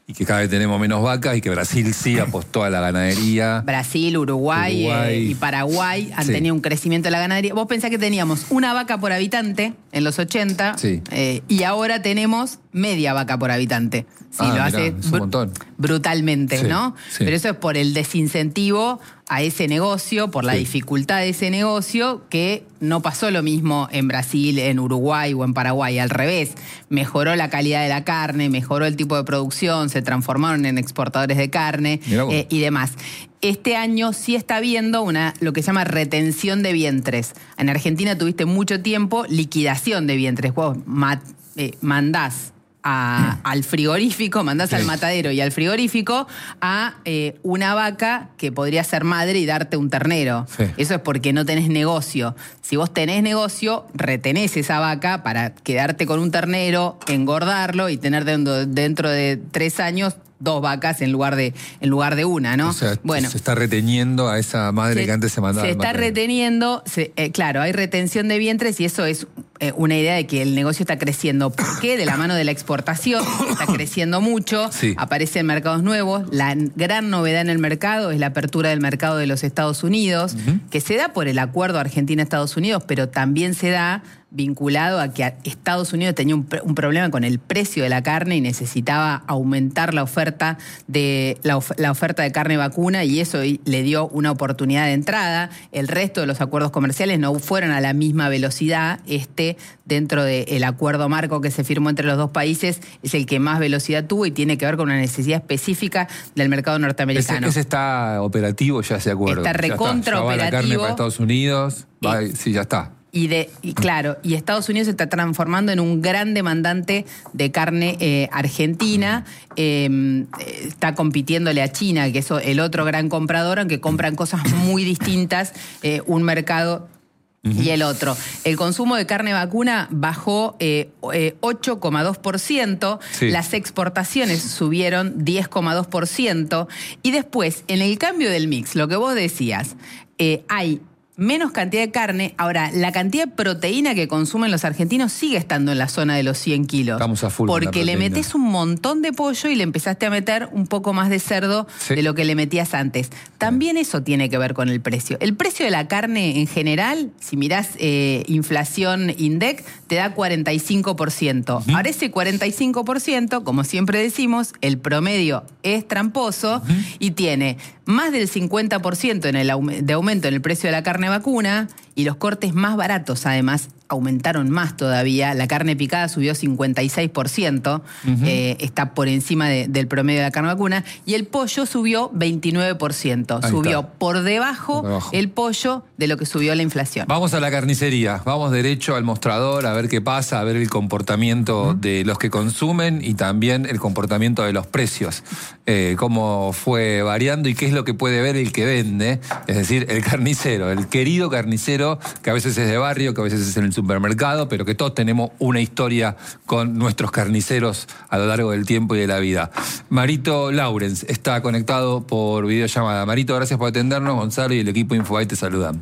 y que cada vez tenemos menos vacas y que Brasil sí apostó a la ganadería. Brasil, Uruguay, Uruguay. Eh, y Paraguay han sí. tenido un crecimiento de la ganadería. Vos pensás que teníamos una vaca por habitante en los ochenta sí. eh, y ahora tenemos media vaca por habitante. Sí, ah, lo mirá, hace es un montón. brutalmente, sí, ¿no? Sí. Pero eso es por el desincentivo a ese negocio, por la sí. dificultad de ese negocio, que no pasó lo mismo en Brasil, en Uruguay o en Paraguay. Al revés, mejoró la calidad de la carne, mejoró el tipo de producción, se transformaron en exportadores de carne eh, y demás. Este año sí está habiendo una, lo que se llama retención de vientres. En Argentina tuviste mucho tiempo liquidación de vientres. Vos mat, eh, mandás A, al frigorífico, mandás sí. al matadero y al frigorífico a eh, una vaca que podría ser madre y darte un ternero. Sí. Eso es porque no tenés negocio. Si vos tenés negocio, retenés esa vaca para quedarte con un ternero, engordarlo y tener dentro, dentro de tres años dos vacas en lugar de en lugar de una, ¿no? O sea, bueno, se está reteniendo a esa madre se, que antes se mandaba. Se está matadero. reteniendo, se, eh, claro, hay retención de vientres y eso es eh, una idea de que el negocio está creciendo. ¿Por qué? De la mano de la exportación, está creciendo mucho, sí. aparecen mercados nuevos. La gran novedad en el mercado es la apertura del mercado de los Estados Unidos, uh-huh. que se da por el acuerdo Argentina-Estados Unidos, pero también se da vinculado a que Estados Unidos tenía un, un problema con el precio de la carne y necesitaba aumentar la oferta de la, of, la oferta de carne vacuna y eso le dio una oportunidad de entrada. El resto de los acuerdos comerciales no fueron a la misma velocidad. Este, dentro del acuerdo marco que se firmó entre los dos países, es el que más velocidad tuvo y tiene que ver con una necesidad específica del mercado norteamericano. Ese, ese está operativo ya, ese acuerdo. Está recontra ya está. Ya va operativo. la carne para Estados Unidos. Va, eh, sí, ya está. Y, de, y claro, y Estados Unidos se está transformando en un gran demandante de carne eh, argentina. Eh, está compitiéndole a China, que es el otro gran comprador, aunque compran cosas muy distintas, eh, un mercado y el otro. El consumo de carne vacuna bajó eh, eh, ocho coma dos por ciento, sí. las exportaciones subieron diez coma dos por ciento y después, en el cambio del mix, lo que vos decías, eh, hay menos cantidad de carne. Ahora, la cantidad de proteína que consumen los argentinos sigue estando en la zona de los cien kilos. Estamos a full. Porque le metés un montón de pollo y le empezaste a meter un poco más de cerdo sí. de lo que le metías antes. También eso tiene que ver con el precio. El precio de la carne en general, si mirás eh, inflación Indec, te da cuarenta y cinco por ciento. Uh-huh. Ahora ese cuarenta y cinco por ciento, como siempre decimos, el promedio es tramposo uh-huh. y tiene más del cincuenta por ciento en el aum- de aumento en el precio de la carne vacuna y los cortes más baratos además aumentaron más todavía. La carne picada subió cincuenta y seis por ciento, uh-huh. eh, está por encima de, del promedio de la carne vacuna, y el pollo subió veintinueve por ciento. Ahí subió está. por debajo, por debajo el pollo de lo que subió la inflación. Vamos a la carnicería, vamos derecho al mostrador a ver qué pasa, a ver el comportamiento uh-huh. de los que consumen y también el comportamiento de los precios, eh, cómo fue variando y qué es lo que puede ver el que vende, es decir, el carnicero, el querido carnicero que a veces es de barrio, que a veces es en el supermercado, pero que todos tenemos una historia con nuestros carniceros a lo largo del tiempo y de la vida. Marito Laurens está conectado por videollamada. Marito, gracias por atendernos. Gonzalo y el equipo Infobae te saludan.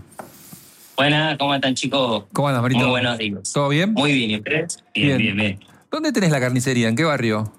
Buenas, ¿cómo están, chicos? ¿Cómo andas, Marito? Muy buenos días. ¿Todo bien? Muy bien, ¿y ustedes? Bien, bien, bien, bien. ¿Dónde tenés la carnicería? ¿En qué barrio?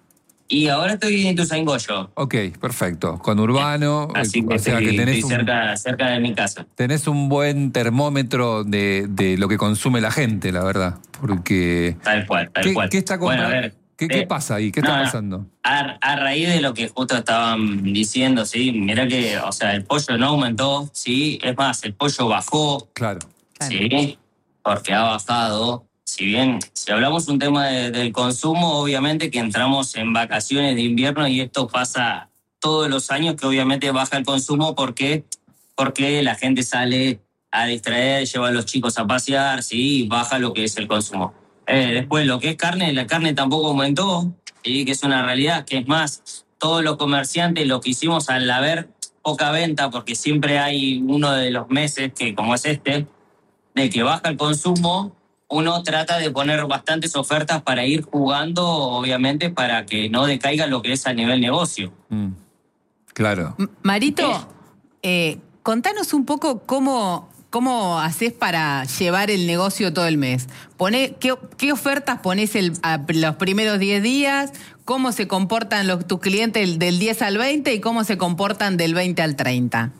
Y ahora estoy en Ituzaingó. Ok, perfecto. Con Urbano. Así que, o sea, que tenés estoy cerca, un, cerca de mi casa. Tenés un buen termómetro de, de lo que consume la gente, la verdad. Porque. Tal cual, tal ¿qué, cual. ¿Qué está comprando? Bueno, a ver, ¿Qué, eh, ¿Qué pasa ahí? ¿Qué no, está pasando? A, a raíz de lo que justo estaban diciendo, sí, mirá que, o sea, el pollo no aumentó, sí, es más, el pollo bajó. Claro. Sí, porque ha bajado. Si bien, si hablamos un tema de, del consumo, obviamente que entramos en vacaciones de invierno y esto pasa todos los años, que obviamente baja el consumo porque, porque la gente sale a distraer, lleva a los chicos a pasear, sí, baja lo que es el consumo. Eh, después, lo que es carne, la carne tampoco aumentó, ¿sí? Que es una realidad, que es más, todos los comerciantes lo que hicimos al haber poca venta, porque siempre hay uno de los meses, que como es este, de que baja el consumo, uno trata de poner bastantes ofertas para ir jugando, obviamente, para que no decaiga lo que es a nivel negocio. Mm, claro. Marito, eh, contanos un poco cómo, ¿cómo haces para llevar el negocio todo el mes? Pone, ¿qué, ¿Qué ofertas pones el, a, los primeros diez días? ¿Cómo se comportan los, tus clientes del diez al veinte y cómo se comportan del veinte al treinta?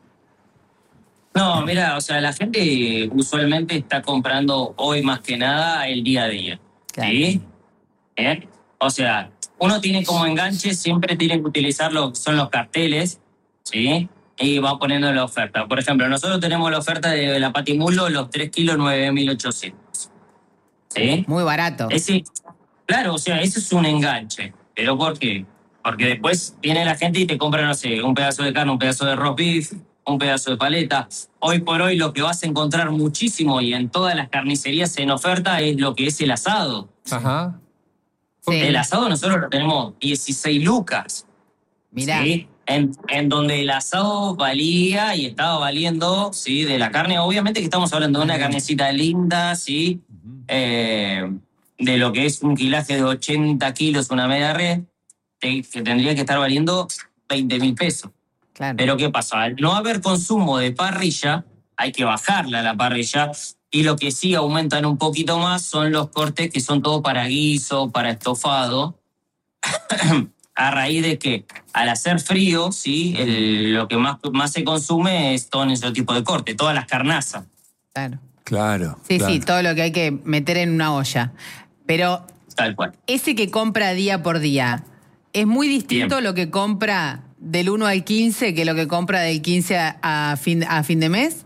No, mira, o sea, la gente usualmente está comprando hoy más que nada el día a día. Claro. ¿Sí? ¿Eh? O sea, uno tiene como enganche, siempre tiene que utilizar lo que son los carteles, ¿sí? Y va poniendo la oferta. Por ejemplo, nosotros tenemos la oferta de la Patimulo, los tres kilos, nueve mil ochocientos. ¿Sí? Muy barato. Ese, claro, o sea, eso es un enganche. ¿Pero por qué? Porque después viene la gente y te compra, no sé, un pedazo de carne, un pedazo de roast beef, un pedazo de paleta. Hoy por hoy lo que vas a encontrar muchísimo y en todas las carnicerías en oferta es lo que es el asado. Ajá. Sí. El asado nosotros lo tenemos dieciséis lucas. Mirá. ¿Sí? En, en donde el asado valía y estaba valiendo, ¿sí? De la carne. Obviamente que estamos hablando de una carnecita linda, ¿sí? Eh, de lo que es un quilaje de ochenta kilos, una media red, que tendría que estar valiendo veinte mil pesos. Claro. Pero ¿qué pasa? Al no haber consumo de parrilla, hay que bajarla a la parrilla, y lo que sí aumentan un poquito más son los cortes que son todo para guiso, para estofado, a raíz de que al hacer frío, ¿sí? El, lo que más, más se consume es todo ese tipo de corte, todas las carnazas. Claro. Claro. Sí, claro. sí, todo lo que hay que meter en una olla. Pero tal cual. Ese que compra día por día, ¿es muy distinto Bien. Lo que compra del uno al quince que lo que compra del quince a, a, fin, a fin de mes?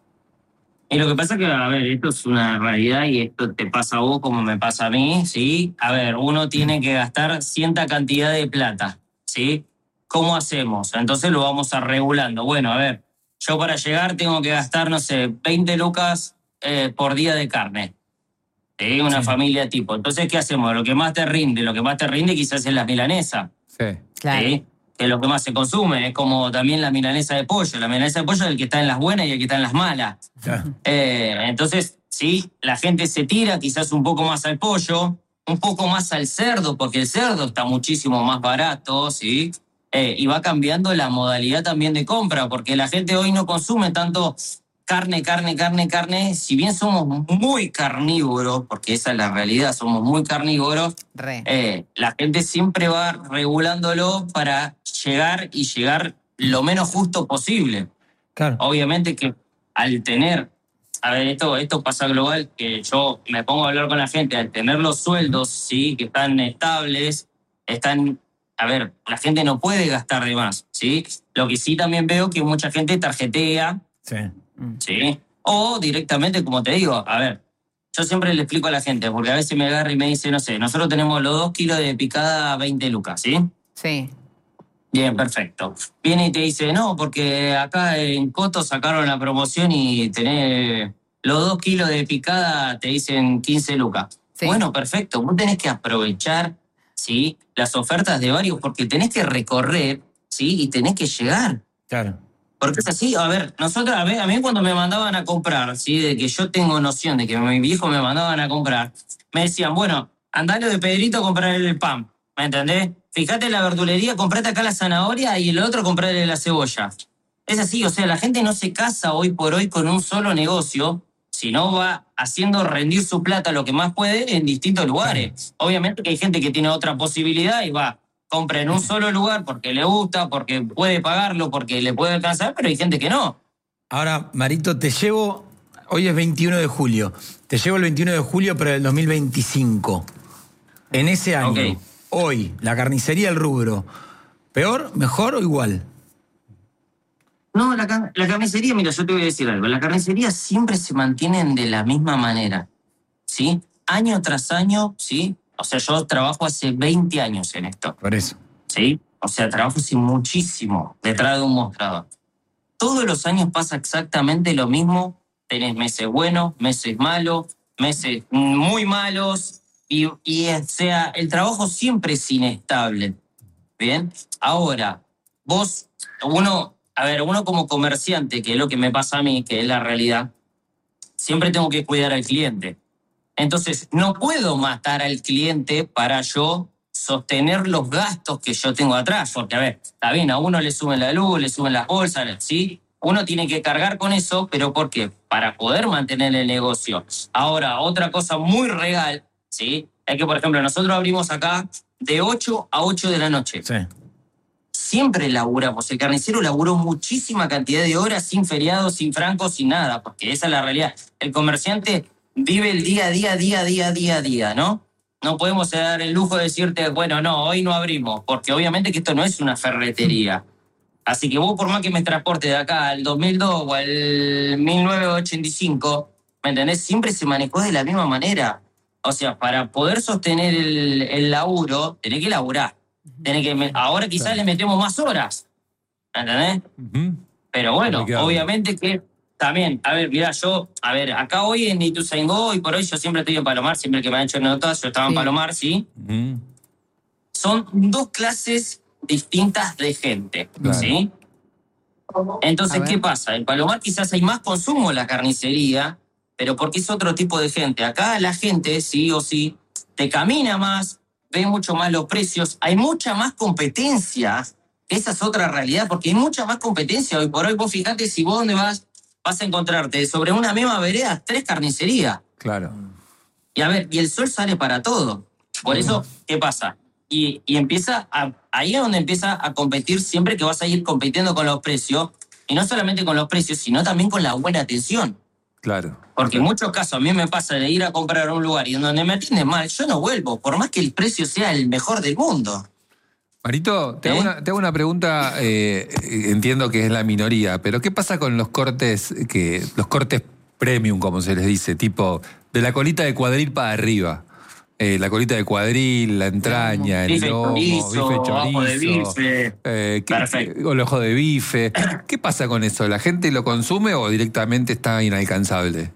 Y lo que pasa es que, a ver, esto es una realidad y esto te pasa a vos como me pasa a mí, ¿sí? A ver, uno tiene que gastar cierta cantidad de plata, ¿sí? ¿Cómo hacemos? Entonces lo vamos a regulando. Bueno, a ver, yo para llegar tengo que gastar, no sé, veinte lucas eh, por día de carne. ¿Sí? Una sí. familia tipo. Entonces, ¿qué hacemos? Lo que más te rinde, lo que más te rinde quizás es la milanesa. Sí. Claro. ¿Sí? Que es lo que más se consume, es como también la milanesa de pollo. La milanesa de pollo es el que está en las buenas y el que está en las malas. Yeah. Eh, entonces, sí, la gente se tira quizás un poco más al pollo, un poco más al cerdo, porque el cerdo está muchísimo más barato, ¿sí? Eh, y va cambiando la modalidad también de compra, porque la gente hoy no consume tanto carne, carne, carne, carne. Si bien somos muy carnívoros, porque esa es la realidad, somos muy carnívoros, eh, la gente siempre va regulándolo para llegar y llegar lo menos justo posible. Claro. Obviamente que al tener, a ver, esto, esto pasa global, que yo me pongo a hablar con la gente, al tener los sueldos, sí, que están estables, están, a ver, la gente no puede gastar de más, ¿sí? Lo que sí también veo que mucha gente tarjetea, sí. ¿sí? O directamente, como te digo, a ver, yo siempre le explico a la gente, porque a veces me agarra y me dice, no sé, nosotros tenemos los dos kilos de picada a veinte lucas, ¿sí? Sí. Bien, perfecto. Viene y te dice, no, porque acá en Coto sacaron la promoción y tenés los dos kilos de picada, te dicen quince lucas. Sí. Bueno, perfecto, vos tenés que aprovechar, ¿sí? Las ofertas de varios, porque tenés que recorrer, ¿sí? Y tenés que llegar. Claro. Porque es así, a ver, nosotros, a, ver, a mí cuando me mandaban a comprar, ¿sí? De que yo tengo noción de que mis viejos me mandaban a comprar, me decían, bueno, andalo de Pedrito a comprar el pan, ¿me entendés? Fíjate en la verdulería, comprate acá la zanahoria y el otro comprarle la cebolla. Es así, o sea, la gente no se casa hoy por hoy con un solo negocio, sino va haciendo rendir su plata lo que más puede en distintos lugares. Obviamente que hay gente que tiene otra posibilidad y va, compra en un solo lugar porque le gusta, porque puede pagarlo, porque le puede alcanzar, pero hay gente que no. Ahora, Marito, te llevo, hoy es veintiuno de julio, te llevo el veintiuno de julio, pero del dos mil veinticinco. En ese año, okay. Hoy, la carnicería, el rubro, ¿peor, mejor o igual? No, la, la carnicería, mira, yo te voy a decir algo, la carnicería siempre se mantienen de la misma manera, ¿sí? Año tras año, ¿sí? O sea, yo trabajo hace veinte años en esto. Por eso. ¿Sí? O sea, trabajo hace muchísimo detrás de un mostrador. Todos los años pasa exactamente lo mismo. Tenés meses buenos, meses malos, meses muy malos. Y, y o sea, el trabajo siempre es inestable. ¿Bien? Ahora, vos, uno, a ver, uno como comerciante, que es lo que me pasa a mí, que es la realidad, siempre tengo que cuidar al cliente. Entonces, no puedo matar al cliente para yo sostener los gastos que yo tengo atrás. Porque, a ver, está bien, a uno le suben la luz, le suben las bolsas, ¿sí? uno tiene que cargar con eso, pero ¿por qué? Para poder mantener el negocio. Ahora, otra cosa muy real, ¿sí? Es que, por ejemplo, nosotros abrimos acá de ocho a ocho de la noche. Sí. Siempre laburamos. El carnicero laburó muchísima cantidad de horas, sin feriados, sin francos, sin nada, porque esa es la realidad. El comerciante vive el día a día, día a día, día a día, ¿no? No podemos dar el lujo de decirte, bueno, no, hoy no abrimos, porque obviamente que esto no es una ferretería. Así que vos, por más que me transporte de acá al dos mil dos o al mil novecientos ochenta y cinco, ¿me entendés? Siempre se manejó de la misma manera. O sea, para poder sostener el, el laburo, tenés que laburar. Tenés que, ahora quizás claro. le metemos más horas, ¿me entendés? Uh-huh. Pero bueno, obviamente que también, a ver, mirá, yo, a ver, acá hoy en Ituzaingó, hoy por hoy yo siempre estoy en Palomar, siempre que me han hecho notas, yo estaba sí. en Palomar, ¿sí? Uh-huh. Son dos clases distintas de gente, claro. ¿sí? Entonces, ¿qué pasa? En Palomar quizás hay más consumo en la carnicería, pero porque es otro tipo de gente. Acá la gente, sí o sí, te camina más, ve mucho más los precios, hay mucha más competencia. Esa es otra realidad, porque hay mucha más competencia. Hoy por hoy, vos fijate, si vos donde vas, vas a encontrarte sobre una misma vereda tres carnicerías. Claro. Y a ver, y el sol sale para todo. Por eso, ¿qué pasa? Y, y empieza a, ahí es donde empieza a competir siempre que vas a ir compitiendo con los precios, y no solamente con los precios, sino también con la buena atención. Claro. Porque en muchos casos a mí me pasa de ir a comprar a un lugar y en donde me atienden mal, yo no vuelvo, por más que el precio sea el mejor del mundo. Marito, te, ¿Eh? hago, una, te hago una pregunta, eh, entiendo que es la minoría, pero ¿qué pasa con los cortes, que los cortes premium, como se les dice, tipo de la colita de cuadril para arriba? Eh, la colita de cuadril, la entraña, bife el lomo, chorizo, bife chorizo, ojo de bife. Eh, ¿qué, Perfecto. o el ojo de bife. ¿Qué pasa con eso? ¿La gente lo consume o directamente está inalcanzable?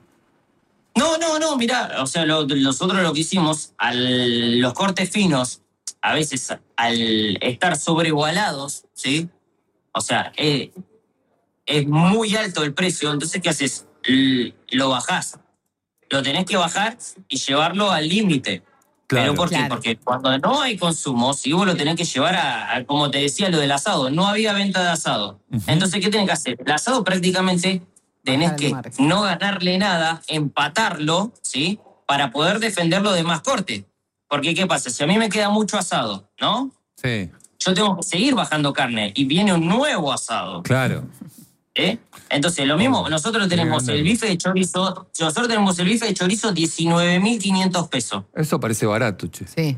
No, no, no, mirá, o sea, lo, nosotros lo que hicimos, al, los cortes finos, a veces al estar sobreigualados, ¿sí? O sea, eh, es muy alto el precio, entonces, ¿qué haces? L- lo bajás. Lo tenés que bajar y llevarlo al límite. Claro, ¿Pero por qué? Claro. Porque cuando no hay consumo, si vos lo tenés que llevar a, a, como te decía, lo del asado, no había venta de asado. Uh-huh. Entonces, ¿qué tenés que hacer? El asado prácticamente tenés que no ganarle nada, empatarlo, ¿sí? Para poder defender los demás cortes. Porque, ¿qué pasa? Si a mí me queda mucho asado, ¿no? Sí. Yo tengo que seguir bajando carne y viene un nuevo asado. Claro. ¿Eh? Entonces, lo mismo, nosotros tenemos el bife de chorizo, nosotros tenemos el bife de chorizo diecinueve mil quinientos pesos. Eso parece barato, che. Sí.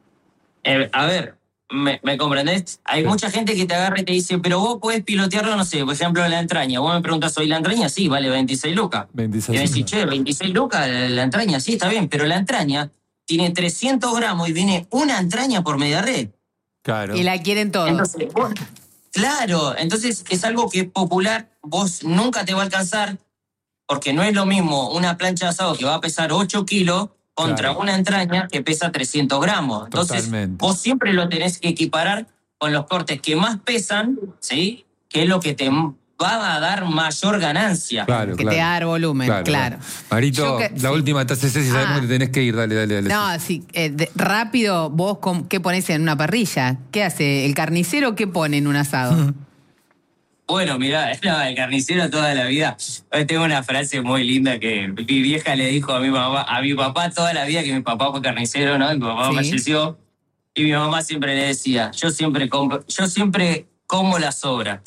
Eh, a ver, ¿me, me comprendés? Hay sí. mucha gente que te agarra y te dice, pero vos podés pilotearlo, no sé, por ejemplo, la entraña. Vos me preguntás, ¿hoy la entraña? Sí, vale veintiséis lucas. veintiséis. Y me decís, che, veintiséis lucas la entraña, sí, está bien, pero la entraña tiene trescientos gramos y viene una entraña por media red. Claro. Y la quieren todos. Entonces, vos, claro, entonces es algo que es popular, vos nunca te va a alcanzar, porque no es lo mismo una plancha de asado que va a pesar ocho kilos contra claro. una entraña que pesa trescientos gramos. Entonces, Totalmente. Vos siempre lo tenés que equiparar con los cortes que más pesan, ¿sí? Que es lo que te va a dar mayor ganancia. Claro, que claro. te va a dar volumen, claro. claro. claro. Marito, que, la sí. última, te haces si sabemos ah. que te tenés que ir, dale, dale, dale. No, sí, eh, de, rápido, vos, con, ¿qué ponés en una parrilla? ¿Qué hace? ¿El carnicero qué pone en un asado? Bueno, mirá, no, el carnicero toda la vida. Hoy tengo una frase muy linda que mi vieja le dijo a mi mamá, a mi papá toda la vida, que mi papá fue carnicero, ¿no? Mi papá ¿Sí? falleció. Y mi mamá siempre le decía, yo siempre compro, yo siempre como la sobra.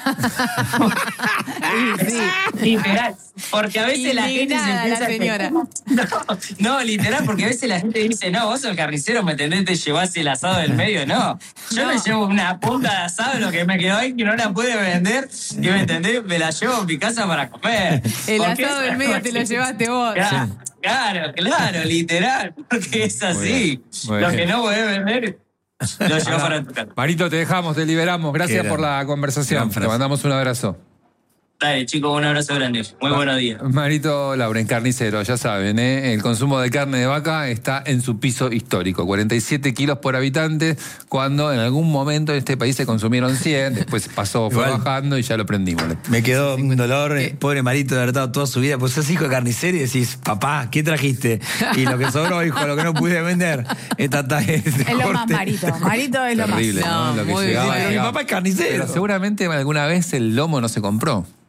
sí. Literal. Porque a veces y la gente se piensa la señora. Que, no, no, literal, porque a veces la gente dice, no, vos sos el carnicero, ¿me entendés? Te llevás el asado del medio. No, yo no. me llevo una punta de asado, lo que me quedó ahí, que no la pude vender, y me entendés, me la llevo a mi casa para comer. El asado del medio te lo llevaste vos. Claro, claro, claro, literal, porque es así. Muy bien. Lo que no podés vender... Lo llevo para tu casa. Marito, te dejamos, te liberamos. Gracias por la conversación. Te mandamos un abrazo. Dale, chicos, un abrazo grande. Muy Ma- buenos días. Marito Lauren, carnicero, ya saben, ¿eh? El consumo de carne de vaca está en su piso histórico. cuarenta y siete kilos por habitante, cuando en algún momento en este país se consumieron cien, después pasó, fue Igual, bajando y ya lo prendimos. Me quedó un dolor, eh, pobre Marito, de verdad, toda su vida. Pues sos hijo de carnicero y decís, papá, ¿qué trajiste? Y lo que sobró, hijo, lo que no pude vender. Esta, esta, este es lo más Marito. Marito es Terrible, lo más. ¿no? No, Lo que muy llegaba, bien. llegaba. Mi papá es carnicero. Pero seguramente alguna vez el lomo no se compró.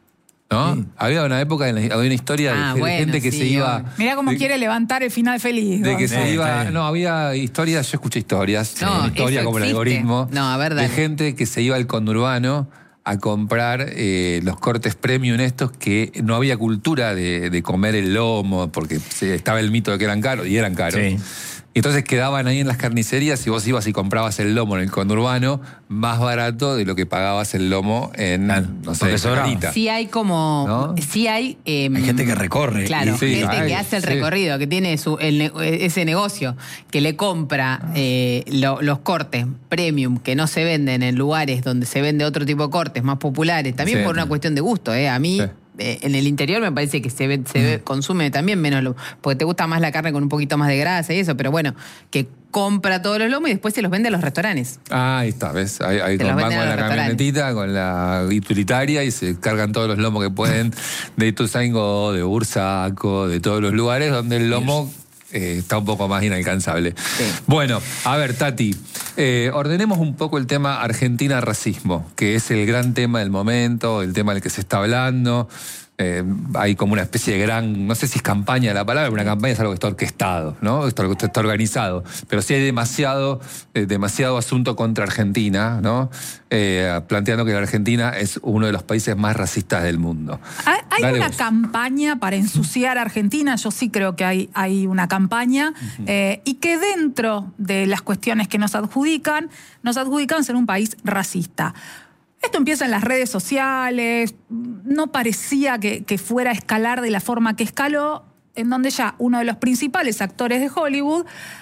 ¿no? Sí. Había una época, había una historia ah, de bueno, gente que sí, se iba... Mirá cómo de, quiere levantar el final feliz. De que se iba... No, había historias, yo escuché historias, no, una historia como existe. El algoritmo, no, a ver, dale. de gente que se iba al conurbano a comprar eh, los cortes premium estos que no había cultura de, de comer el lomo, porque estaba el mito de que eran caros, y eran caros. Sí. Y entonces quedaban ahí en las carnicerías y vos ibas y comprabas el lomo en el conurbano más barato de lo que pagabas el lomo en, ah, no sé, Carita. Sí hay como... ¿no? Sí hay... Eh, hay gente que recorre. Claro, sí, gente hay, que hace el sí. recorrido, que tiene su, el, ese negocio, que le compra eh, lo, los cortes premium que no se venden en lugares donde se vende otro tipo de cortes más populares, también sí. por una cuestión de gusto. Eh. A mí... Sí. En el interior me parece que se, ve, se ve, consume también menos, lo, porque te gusta más la carne con un poquito más de grasa y eso, pero bueno, que compra todos los lomos y después se los vende a los restaurantes. Ah, ahí está, ¿ves? Ahí, ahí con, van con la camionetita, con la utilitaria y se cargan todos los lomos que pueden de Ituzaingó, de Bursaco, de todos los lugares donde el lomo... Eh, está un poco más inalcanzable. Sí. Bueno, a ver, Tati, eh, ordenemos un poco el tema Argentina-racismo, que es el gran tema del momento, el tema del que se está hablando. Eh, hay como una especie de gran, no sé si es campaña la palabra, una campaña es algo que está orquestado, ¿no? Es algo que está organizado. Pero sí hay demasiado, eh, demasiado asunto contra Argentina, ¿no? Eh, planteando que la Argentina es uno de los países más racistas del mundo. Hay, hay una vos. campaña para ensuciar a Argentina, yo sí creo que hay, hay una campaña, uh-huh. eh, y que dentro de las cuestiones que nos adjudican, nos adjudican ser un país racista. Esto empieza en las redes sociales, no parecía que, que fuera a escalar de la forma que escaló, en donde ya uno de los principales actores de Hollywood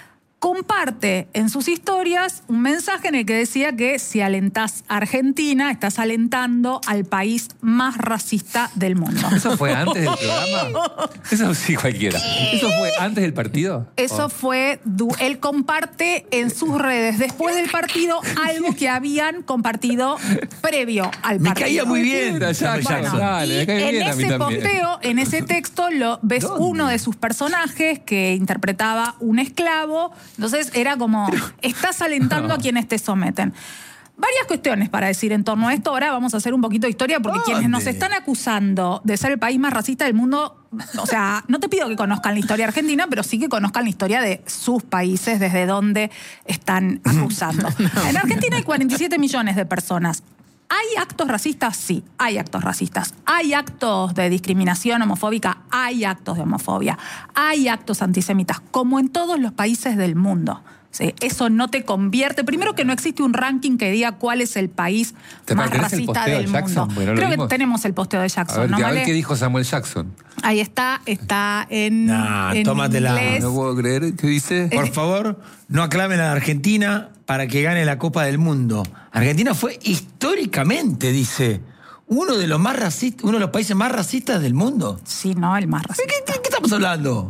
comparte en sus historias un mensaje en el que decía que si alentás a Argentina, estás alentando al país más racista del mundo. ¿Eso fue antes del programa? Eso sí, cualquiera. ¿Eso fue antes del partido? Eso oh. fue... Él comparte en sus redes, después del partido, algo que habían compartido previo al partido. Me caía muy bien. Bueno, Dale, y en bien ese posteo, en ese texto, lo ves ¿Dónde? uno de sus personajes que interpretaba un esclavo. Entonces era como, estás alentando no. a quienes te someten. Varias cuestiones para decir en torno a esto. Ahora vamos a hacer un poquito de historia porque ¿Dónde? quienes nos están acusando de ser el país más racista del mundo, o sea, no te pido que conozcan la historia argentina, pero sí que conozcan la historia de sus países, desde donde están acusando. no. En Argentina hay cuarenta y siete millones de personas. ¿Hay actos racistas? Sí, hay actos racistas. ¿Hay actos de discriminación homofóbica? Hay actos de homofobia. Hay actos antisemitas, como en todos los países del mundo. Sí, eso no te convierte... Primero que no existe un ranking que diga cuál es el país más racista del mundo. Bueno, Creo que tenemos el posteo de Jackson. A ver, ¿no, a vale? ver qué dijo Samuel Jackson. Ahí está, está en, nah, en inglés. No puedo creer, ¿qué dice? Por favor, no aclamen a Argentina para que gane la Copa del Mundo. Argentina fue históricamente, dice, uno de los más racistas, uno de los países más racistas del mundo. Sí, no, el más racista. ¿Qué, qué, qué estamos hablando?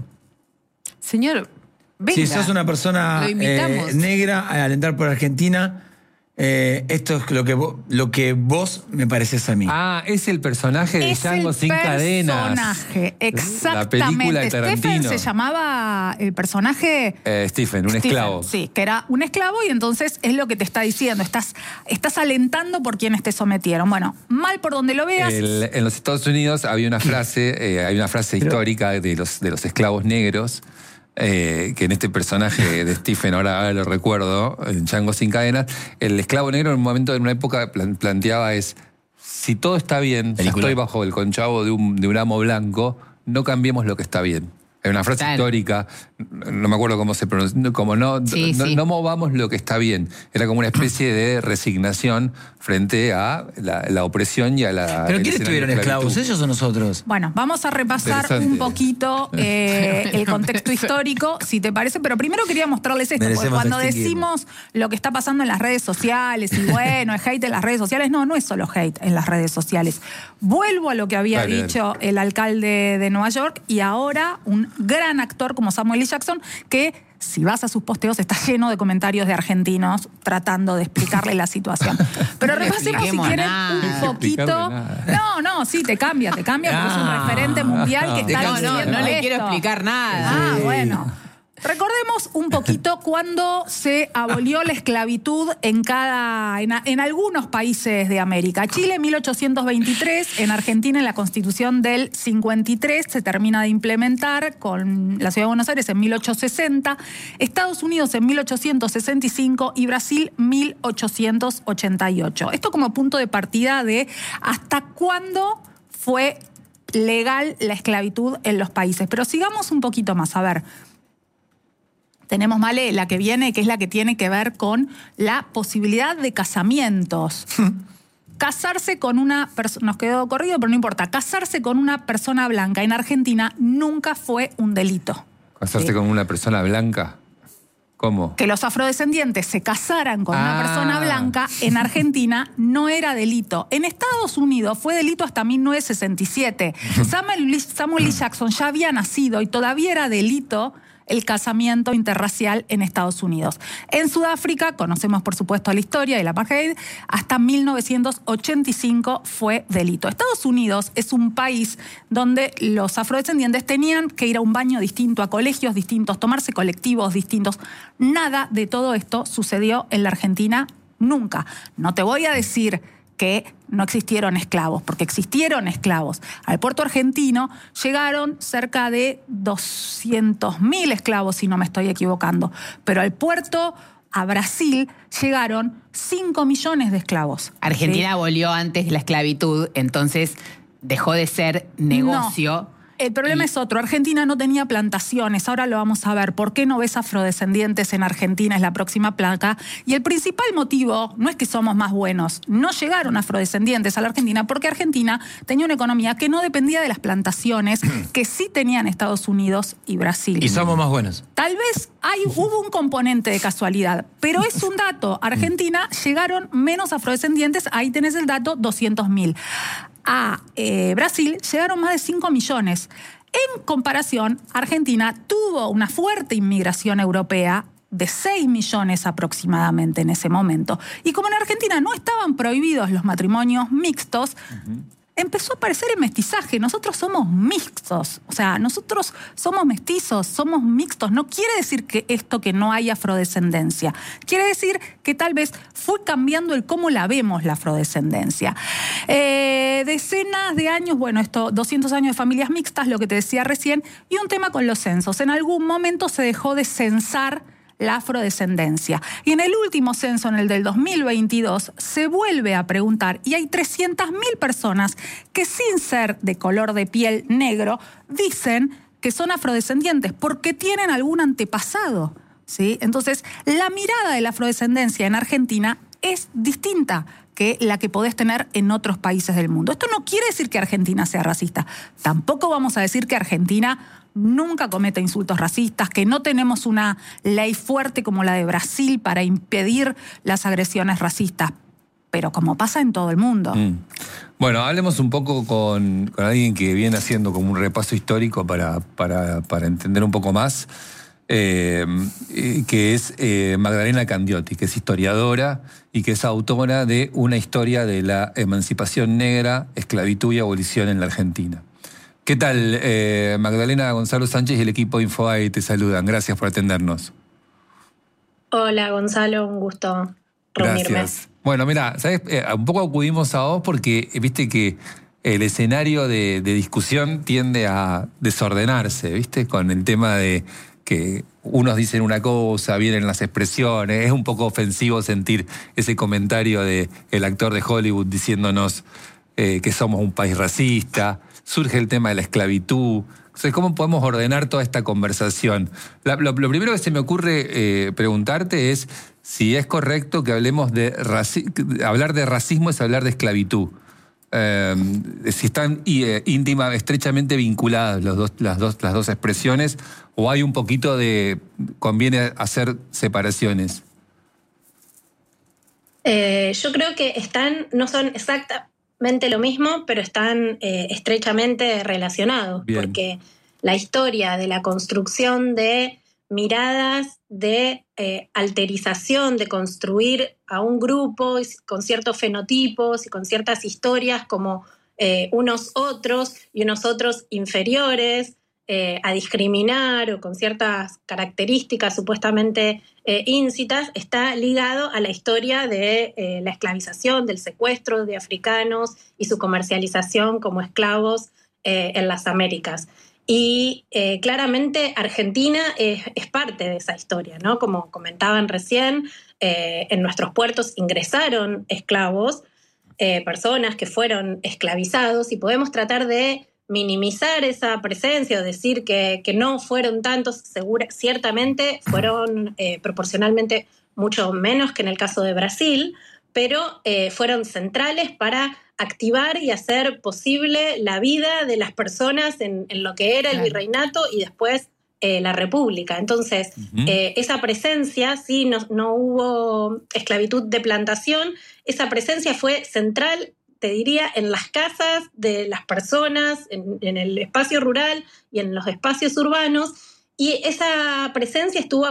Señor, venga. Si sos una persona eh, negra a alentar por Argentina, eh, esto es lo que, vos, lo que vos me pareces a mí. Ah, es el personaje de Django sin cadenas. Es el personaje, exactamente. La película de Tarantino. Stephen se llamaba el personaje... Eh, Stephen, un Stephen, esclavo. Sí, que era un esclavo y entonces es lo que te está diciendo. Estás, estás alentando por quienes te sometieron. Bueno, mal por donde lo veas. El, en los Estados Unidos había una frase, eh, hay una frase Pero... histórica de los, de los esclavos negros. Eh, que en este personaje de Stephen, ahora, ahora lo recuerdo, en Django sin cadenas, el esclavo negro en un momento, en una época, planteaba es, si todo está bien, si estoy bajo el conchavo de un, de un amo blanco, no cambiemos lo que está bien. Es una frase claro. histórica, no me acuerdo cómo se pronuncia, como no, sí, no, sí. no movamos lo que está bien. Era como una especie de resignación frente a la, la opresión y a la... ¿Pero quiénes tuvieron esclavos, ellos o nosotros? Bueno, vamos a repasar un poquito eh, el contexto histórico, si te parece, pero primero quería mostrarles esto, porque cuando decimos lo que está pasando en las redes sociales, y bueno, es hate en las redes sociales, no, no es solo hate en las redes sociales. Vuelvo a lo que había dale, dicho dale. el alcalde de Nueva York, y ahora un gran actor como Samuel L. Jackson, que si vas a sus posteos está lleno de comentarios de argentinos tratando de explicarle la situación. Pero repasemos si quieren nada. un poquito. No, no, sí, te cambia, te cambia, porque ah, es un referente mundial que está no, diciendo no, no le esto. quiero explicar nada. Ah, sí. bueno. Recordemos un poquito cuando se abolió la esclavitud en cada, en, en algunos países de América. Chile en mil ochocientos veintitrés, en Argentina en la Constitución del cincuenta y tres se termina de implementar con la Ciudad de Buenos Aires en mil ochocientos sesenta, Estados Unidos en mil ochocientos sesenta y cinco y Brasil mil ochocientos ochenta y ocho. Esto como punto de partida de hasta cuándo fue legal la esclavitud en los países. Pero sigamos un poquito más, a ver. Tenemos, Male, la que viene, que es la que tiene que ver con la posibilidad de casamientos. Casarse con una persona, nos quedó corrido, pero no importa, casarse con una persona blanca en Argentina nunca fue un delito. ¿Casarse ¿Sí? con una persona blanca? ¿Cómo? Que los afrodescendientes se casaran con ah. una persona blanca en Argentina no era delito. En Estados Unidos fue delito hasta mil novecientos sesenta y siete. Samuel, Samuel L. Jackson ya había nacido y todavía era delito el casamiento interracial en Estados Unidos. En Sudáfrica, conocemos por supuesto la historia del apartheid, hasta mil novecientos ochenta y cinco fue delito. Estados Unidos es un país donde los afrodescendientes tenían que ir a un baño distinto, a colegios distintos, tomarse colectivos distintos. Nada de todo esto sucedió en la Argentina nunca. No te voy a decir que no existieron esclavos, porque existieron esclavos. Al puerto argentino llegaron cerca de doscientos mil esclavos, si no me estoy equivocando, pero al puerto, a Brasil, llegaron cinco millones de esclavos. Argentina ¿sí? abolió antes la esclavitud, entonces dejó de ser negocio. No. El problema y... es otro. Argentina no tenía plantaciones. Ahora lo vamos a ver. ¿Por qué no ves afrodescendientes en Argentina? Es la próxima placa. Y el principal motivo no es que somos más buenos. No llegaron afrodescendientes a la Argentina porque Argentina tenía una economía que no dependía de las plantaciones que sí tenían Estados Unidos y Brasil. Y somos más buenos. Tal vez hay, hubo un componente de casualidad, pero es un dato. Argentina llegaron menos afrodescendientes. Ahí tenés el dato, doscientos mil. A eh, Brasil llegaron más de cinco millones. En comparación, Argentina tuvo una fuerte inmigración europea de seis millones aproximadamente en ese momento. Y como en Argentina no estaban prohibidos los matrimonios mixtos, uh-huh. empezó a aparecer el mestizaje. Nosotros somos mixtos, o sea, nosotros somos mestizos, somos mixtos. No quiere decir que esto que no hay afrodescendencia. Quiere decir que tal vez fue cambiando el cómo la vemos la afrodescendencia. Eh, decenas de años, bueno, esto, doscientos años de familias mixtas, lo que te decía recién, y un tema con los censos. En algún momento se dejó de censar la afrodescendencia. Y en el último censo, en el del dos mil veintidós, se vuelve a preguntar y hay trescientas mil personas que sin ser de color de piel negro dicen que son afrodescendientes porque tienen algún antepasado, ¿sí? Entonces, la mirada de la afrodescendencia en Argentina es distinta que la que podés tener en otros países del mundo. Esto no quiere decir que Argentina sea racista. Tampoco vamos a decir que Argentina nunca comete insultos racistas, que no tenemos una ley fuerte como la de Brasil para impedir las agresiones racistas, pero como pasa en todo el mundo. Mm. Bueno, hablemos un poco con, con alguien que viene haciendo como un repaso histórico para, para, para entender un poco más, eh, que es eh, Magdalena Candiotti, que es historiadora y que es autora de Una historia de la emancipación negra, esclavitud y abolición en la Argentina. ¿Qué tal, eh, Magdalena? Gonzalo Sánchez y el equipo Infobae te saludan. Gracias por atendernos. Hola, Gonzalo, un gusto reunirme. Gracias. Bueno, mira, ¿sabes? Eh, un poco acudimos a vos porque viste que el escenario de, de discusión tiende a desordenarse, ¿viste? Con el tema de que unos dicen una cosa, vienen las expresiones. Es un poco ofensivo sentir ese comentario de el actor de Hollywood diciéndonos eh, que somos un país racista. Surge el tema de la esclavitud. O sea, ¿cómo podemos ordenar toda esta conversación? La, lo, lo primero que se me ocurre eh, preguntarte es si es correcto que hablemos de raci- hablar de racismo es hablar de esclavitud. Eh, si están eh, íntima, estrechamente vinculadas los dos, las, dos, las dos expresiones, o hay un poquito de conviene hacer separaciones. Eh, yo creo que están, no son exactamente lo mismo, pero están eh, estrechamente relacionados. Bien. Porque la historia de la construcción de miradas de eh, alterización, de construir a un grupo con ciertos fenotipos y con ciertas historias como eh, unos otros y unos otros inferiores, eh, a discriminar o con ciertas características supuestamente eh, íncitas, está ligado a la historia de eh, la esclavización, del secuestro de africanos y su comercialización como esclavos eh, en las Américas. Y eh, claramente Argentina es, es parte de esa historia, ¿no? Como comentaban recién, eh, en nuestros puertos ingresaron esclavos, eh, personas que fueron esclavizados, y podemos tratar de minimizar esa presencia o decir que, que no fueron tantos. Segura, ciertamente fueron eh, proporcionalmente mucho menos que en el caso de Brasil, pero eh, fueron centrales para activar y hacer posible la vida de las personas en, en lo que era el virreinato y después eh, la república. Entonces, uh-huh. eh, esa presencia, sí, no, no hubo esclavitud de plantación, esa presencia fue central, te diría, en las casas de las personas, en, en el espacio rural y en los espacios urbanos, y esa presencia estuvo